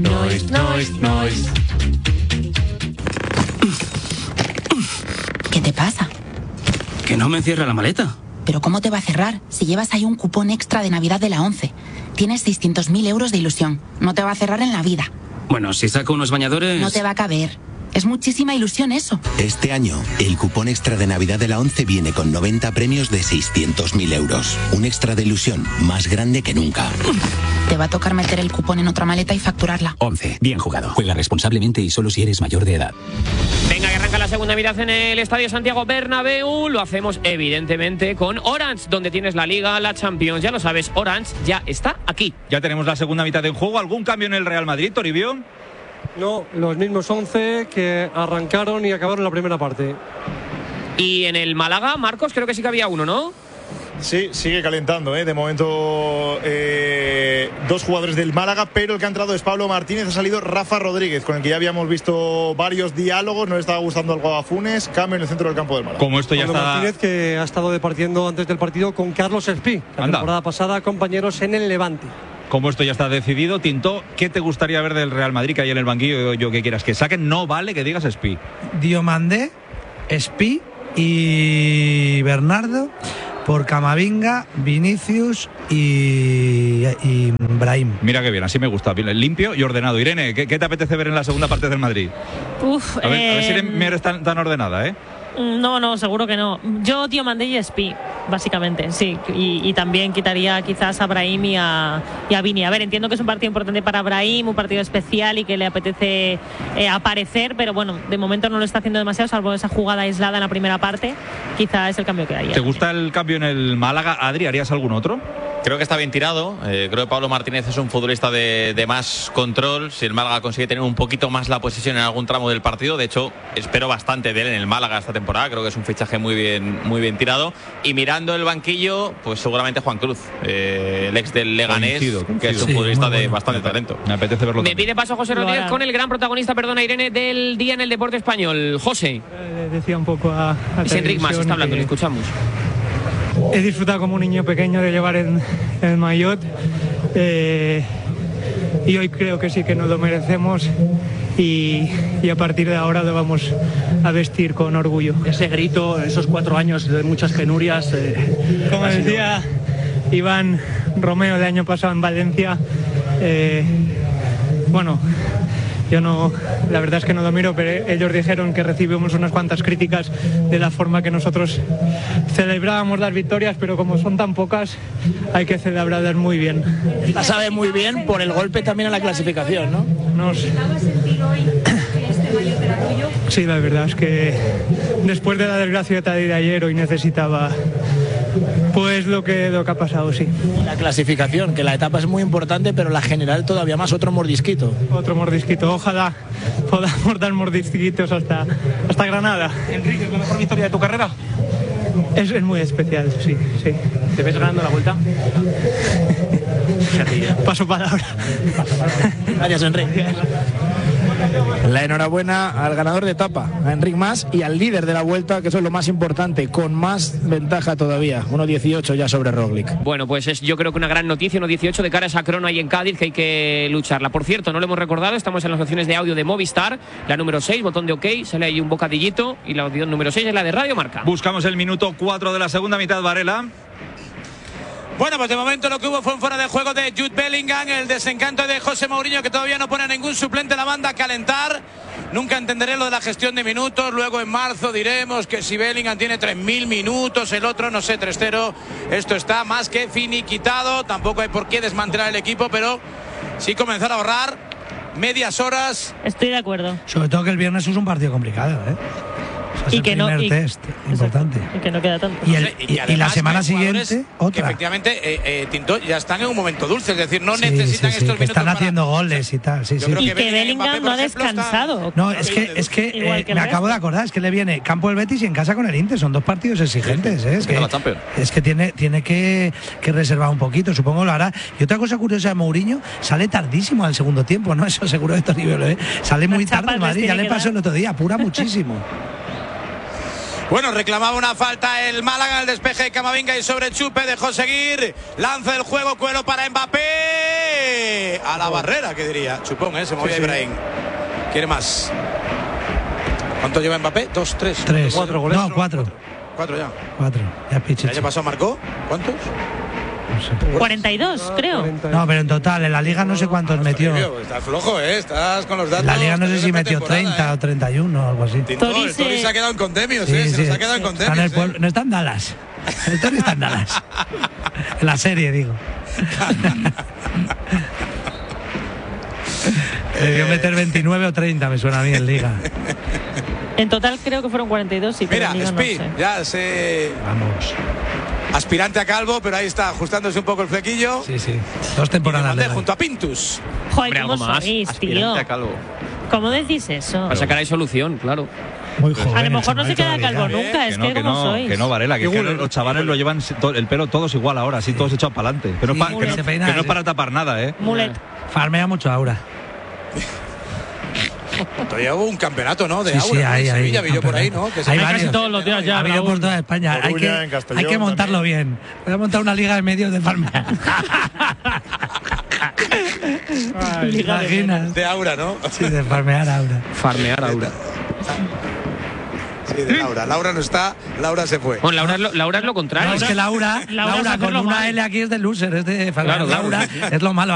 [SPEAKER 13] Noise, noise, noise.
[SPEAKER 26] ¿Qué te
[SPEAKER 16] pasa?
[SPEAKER 18] Que no me cierra la maleta.
[SPEAKER 16] ¿Pero cómo te va a cerrar? Si llevas ahí un cupón extra de Navidad de la ONCE. Tienes seiscientos mil euros de ilusión. No te va a cerrar en la vida.
[SPEAKER 18] Bueno, si saco unos bañadores...
[SPEAKER 16] No te va a caber. Es muchísima ilusión eso.
[SPEAKER 19] Este año, el cupón extra de Navidad de la ONCE viene con noventa premios de seiscientos mil euros. Un extra de ilusión más grande que nunca.
[SPEAKER 16] Te va a tocar meter el cupón en otra maleta y facturarla.
[SPEAKER 22] once. Bien jugado. Juega responsablemente y solo si eres mayor de edad.
[SPEAKER 7] Venga, que arranca la segunda mitad en el Estadio Santiago Bernabéu. Lo hacemos evidentemente con Orange, donde tienes la Liga, la Champions. Ya lo sabes, Orange ya está aquí.
[SPEAKER 3] Ya tenemos la segunda mitad en juego. ¿Algún cambio en el Real Madrid, Toribio?
[SPEAKER 9] No, los mismos once que arrancaron y acabaron la primera parte.
[SPEAKER 7] Y en el Málaga, Marcos, creo que sí que había uno, ¿no?
[SPEAKER 1] Sí, sigue calentando, ¿eh? De momento eh, dos jugadores del Málaga, pero el que ha entrado es Pablo Martínez, ha salido Rafa Rodríguez, con el que ya habíamos visto varios diálogos, no le estaba gustando algo a Funes, cambio en el centro del campo del Málaga.
[SPEAKER 3] Como esto ya
[SPEAKER 9] Pablo
[SPEAKER 3] está...
[SPEAKER 9] Martínez, que ha estado departiendo antes del partido con Carlos Espí, la
[SPEAKER 3] Anda.
[SPEAKER 9] temporada pasada, compañeros en el Levante.
[SPEAKER 3] Como esto ya está decidido, Tinto, ¿qué te gustaría ver del Real Madrid que hay en el banquillo? Yo que quieras que saquen, no vale que digas Espí.
[SPEAKER 2] Diomandé, Espí y Bernardo por Camavinga, Vinicius y, y Brahim.
[SPEAKER 3] Mira qué bien, así me gusta, bien, limpio y ordenado. Irene, ¿qué, qué te apetece ver en la segunda parte del Madrid?
[SPEAKER 4] Uf,
[SPEAKER 3] a ver,
[SPEAKER 4] eh...
[SPEAKER 3] a ver si eres tan, tan ordenada, ¿eh?
[SPEAKER 4] No, no, seguro que no. Yo Diomandé y Espí, básicamente, sí. Y, y también quitaría quizás a Brahim y a, y a Vini. A ver, entiendo que es un partido importante para Brahim, un partido especial y que le apetece eh, aparecer, pero bueno, de momento no lo está haciendo demasiado, salvo esa jugada aislada en la primera parte. Quizás es el cambio que haría.
[SPEAKER 3] ¿Te gusta el cambio en el Málaga, Adri? ¿Harías algún otro?
[SPEAKER 6] Creo que está bien tirado. Eh, creo que Pablo Martínez es un futbolista de, de más control. Si el Málaga consigue tener un poquito más la posesión en algún tramo del partido, de hecho, espero bastante de él en el Málaga esta temporada. Creo que es un fichaje muy bien, muy bien tirado. Y mirando el banquillo, pues seguramente Juan Cruz, eh, el ex del Leganés, coincido, coincido. que es un sí, futbolista de bastante me talento.
[SPEAKER 3] Me apetece verlo.
[SPEAKER 7] Me
[SPEAKER 3] también.
[SPEAKER 7] pide paso José Rodríguez con el gran protagonista, perdona Irene, del día en el deporte español. José.
[SPEAKER 20] Eh, decía un poco a, a
[SPEAKER 7] es Enric Mas, está hablando, que... le escuchamos.
[SPEAKER 20] He disfrutado como un niño pequeño de llevar el, el maillot eh, y hoy creo que sí que nos lo merecemos y, y a partir de ahora lo vamos a vestir con orgullo.
[SPEAKER 21] Ese grito, esos cuatro años de muchas penurias. Eh,
[SPEAKER 20] como decía Iván Romeo el año pasado en Valencia, eh, bueno... Yo no, la verdad es que no lo miro, pero ellos dijeron que recibimos unas cuantas críticas de la forma que nosotros celebrábamos las victorias, pero como son tan pocas, hay que celebrarlas muy bien.
[SPEAKER 21] La sabe muy bien por el golpe también en la clasificación, ¿no?
[SPEAKER 20] No sé. Sí, la verdad es que después de la desgracia de ayer hoy necesitaba pues lo que, lo que ha pasado, sí.
[SPEAKER 21] La clasificación, que la etapa es muy importante, pero la general todavía más, otro mordisquito.
[SPEAKER 20] Otro mordisquito, ojalá podamos dar mordisquitos hasta, hasta Granada.
[SPEAKER 21] Enrique, ¿es la mejor victoria de tu carrera?
[SPEAKER 20] Es, es muy especial, sí, sí.
[SPEAKER 21] ¿Te ves ganando la vuelta?
[SPEAKER 20] Paso palabra.
[SPEAKER 21] Gracias, Enrique. La enhorabuena al ganador de etapa, a Enric Mas, y al líder de la vuelta, que eso es lo más importante, con más ventaja todavía, uno dieciocho ya sobre Roglic.
[SPEAKER 7] Bueno, pues es yo creo que una gran noticia, uno dieciocho de cara a esa crono ahí en Cádiz, que hay que lucharla. Por cierto, no lo hemos recordado, estamos en las opciones de audio de Movistar, la número seis, botón de OK, sale ahí un bocadillito, y la opción número seis es la de Radio Marca.
[SPEAKER 3] Buscamos el minuto cuatro de la segunda mitad, Varela.
[SPEAKER 10] Bueno, pues de momento lo que hubo fue un fuera de juego de Jude Bellingham, el desencanto de José Mourinho, que todavía no pone a ningún suplente en la banda a calentar. Nunca entenderé lo de la gestión de minutos, luego en marzo diremos que si Bellingham tiene tres mil minutos, el otro no sé, tres cero, esto está más que finiquitado, tampoco hay por qué desmantelar el equipo, pero sí comenzar a ahorrar medias horas.
[SPEAKER 4] Estoy de acuerdo.
[SPEAKER 2] Sobre todo que el viernes es un partido complicado, ¿eh? Es
[SPEAKER 4] y
[SPEAKER 2] el
[SPEAKER 4] que
[SPEAKER 2] primer
[SPEAKER 4] no y,
[SPEAKER 2] test importante
[SPEAKER 4] y que no queda tanto
[SPEAKER 2] y, el, y, y, y la semana siguiente otra
[SPEAKER 10] que efectivamente eh, eh, Tinto ya están en un momento dulce, es decir, no
[SPEAKER 2] sí,
[SPEAKER 10] necesitan
[SPEAKER 2] sí, sí,
[SPEAKER 10] estos
[SPEAKER 2] que
[SPEAKER 10] minutos
[SPEAKER 2] están haciendo
[SPEAKER 10] para...
[SPEAKER 2] goles y tal sí, sí.
[SPEAKER 4] y que, que Bellingham Mbappé, no ha descansado
[SPEAKER 2] está... no es que es que, eh, que me acabo de acordar, es que le viene campo el Betis y en casa con el Inter, son dos partidos exigentes, ¿eh? es, que, es que tiene tiene que, que reservar un poquito, supongo lo hará. Y otra cosa curiosa de Mourinho, sale tardísimo al segundo tiempo, no eso seguro de estos niveles, ¿eh? Sale muy tarde el Madrid, ya le pasó el otro día, apura muchísimo.
[SPEAKER 10] Bueno, reclamaba una falta el Málaga, el despeje de Camavinga y sobre Chupe dejó seguir, lanza el juego, Cuero para Mbappé, a la barrera, que diría, Chupón, ¿eh? Se movía sí, Ibrahim, quiere más. ¿Cuánto lleva Mbappé? Dos, tres.
[SPEAKER 2] Tres.
[SPEAKER 10] Cuatro goles.
[SPEAKER 2] No, cuatro.
[SPEAKER 10] Cuatro ya.
[SPEAKER 2] Cuatro. Ya
[SPEAKER 10] ¿El
[SPEAKER 2] pichichi.
[SPEAKER 10] año pasado marcó? ¿Cuántos?
[SPEAKER 4] cuarenta y dos, creo.
[SPEAKER 2] No, pero en total, en la liga no sé cuántos metió.
[SPEAKER 10] Toribio, estás flojo, ¿eh? Estás con los datos.
[SPEAKER 2] En la liga no sé si metió
[SPEAKER 10] temporada,
[SPEAKER 2] treinta
[SPEAKER 10] ¿eh?
[SPEAKER 2] o treinta y uno o algo así.
[SPEAKER 10] Tinto, el Tori se ha quedado en condemios, ¿eh?
[SPEAKER 2] Sí,
[SPEAKER 10] Se
[SPEAKER 2] sí.
[SPEAKER 10] nos ha quedado en
[SPEAKER 2] Está en
[SPEAKER 10] condemios,
[SPEAKER 2] el pueblo- No está en Dallas. El Tori está en Dallas. En la serie, digo. Debió meter veintinueve o treinta, me suena a mí en liga.
[SPEAKER 4] En total creo que fueron cuarenta y dos. Sí, pero
[SPEAKER 10] Mira,
[SPEAKER 4] en Liga no
[SPEAKER 10] Speed,
[SPEAKER 4] sé.
[SPEAKER 10] ya se...
[SPEAKER 2] Vamos.
[SPEAKER 10] Aspirante a calvo, pero ahí está, ajustándose un poco el flequillo.
[SPEAKER 2] Sí, sí. Dos temporadas
[SPEAKER 10] Y
[SPEAKER 2] de
[SPEAKER 10] Diamante
[SPEAKER 2] la-
[SPEAKER 10] junto a Pintus.
[SPEAKER 4] Joder,
[SPEAKER 25] Hombre,
[SPEAKER 4] ¿cómo
[SPEAKER 25] algo más.
[SPEAKER 4] sois, tío?
[SPEAKER 25] Aspirante a calvo.
[SPEAKER 4] ¿Cómo decís eso?
[SPEAKER 25] Para sacar ahí solución, claro.
[SPEAKER 2] Muy joven.
[SPEAKER 4] A lo mejor no se queda
[SPEAKER 2] todavía.
[SPEAKER 4] calvo nunca, es
[SPEAKER 3] Que no,
[SPEAKER 4] que
[SPEAKER 3] que
[SPEAKER 4] como
[SPEAKER 3] no,
[SPEAKER 4] sois.
[SPEAKER 3] que no, Varela, que, es que los chavales lo llevan to- el pelo todos igual ahora, así todos echados para adelante. Que no es pa-
[SPEAKER 2] Sí,
[SPEAKER 3] que no-
[SPEAKER 2] se peina,
[SPEAKER 3] que no es
[SPEAKER 2] sí.
[SPEAKER 3] para tapar nada, ¿eh?
[SPEAKER 4] Mulet.
[SPEAKER 2] Farmea mucho Aura.
[SPEAKER 10] Todavía hubo un campeonato, ¿no? De
[SPEAKER 2] Sí,
[SPEAKER 10] Aura,
[SPEAKER 2] sí,
[SPEAKER 10] ¿no?
[SPEAKER 2] ahí,
[SPEAKER 10] En
[SPEAKER 2] ahí,
[SPEAKER 10] Sevilla vi yo por ahí, ¿no? Que se-
[SPEAKER 2] Hay
[SPEAKER 11] Hay
[SPEAKER 2] varios.
[SPEAKER 11] casi todos los días ya.
[SPEAKER 2] Ha habido
[SPEAKER 11] Raúl.
[SPEAKER 2] por toda España. Hay
[SPEAKER 1] Coruña,
[SPEAKER 2] que,
[SPEAKER 1] en Castellón
[SPEAKER 2] hay que montarlo
[SPEAKER 1] también.
[SPEAKER 2] bien. Voy a montar una liga de medios de farmea. ¿Te
[SPEAKER 4] Liga de
[SPEAKER 2] imaginas?
[SPEAKER 10] de Aura, ¿no?
[SPEAKER 2] Sí, de farmear Aura.
[SPEAKER 25] Farmear Aura.
[SPEAKER 10] Sí, de Laura. Laura no está, Laura se fue.
[SPEAKER 25] Bueno, Laura es lo, Laura es lo contrario.
[SPEAKER 2] No, es que Laura,
[SPEAKER 11] Laura es
[SPEAKER 2] Laura con
[SPEAKER 11] hacerlo
[SPEAKER 2] una
[SPEAKER 11] mal.
[SPEAKER 2] L aquí es de loser, es de farmear.
[SPEAKER 25] Claro, claro.
[SPEAKER 2] Laura es lo malo.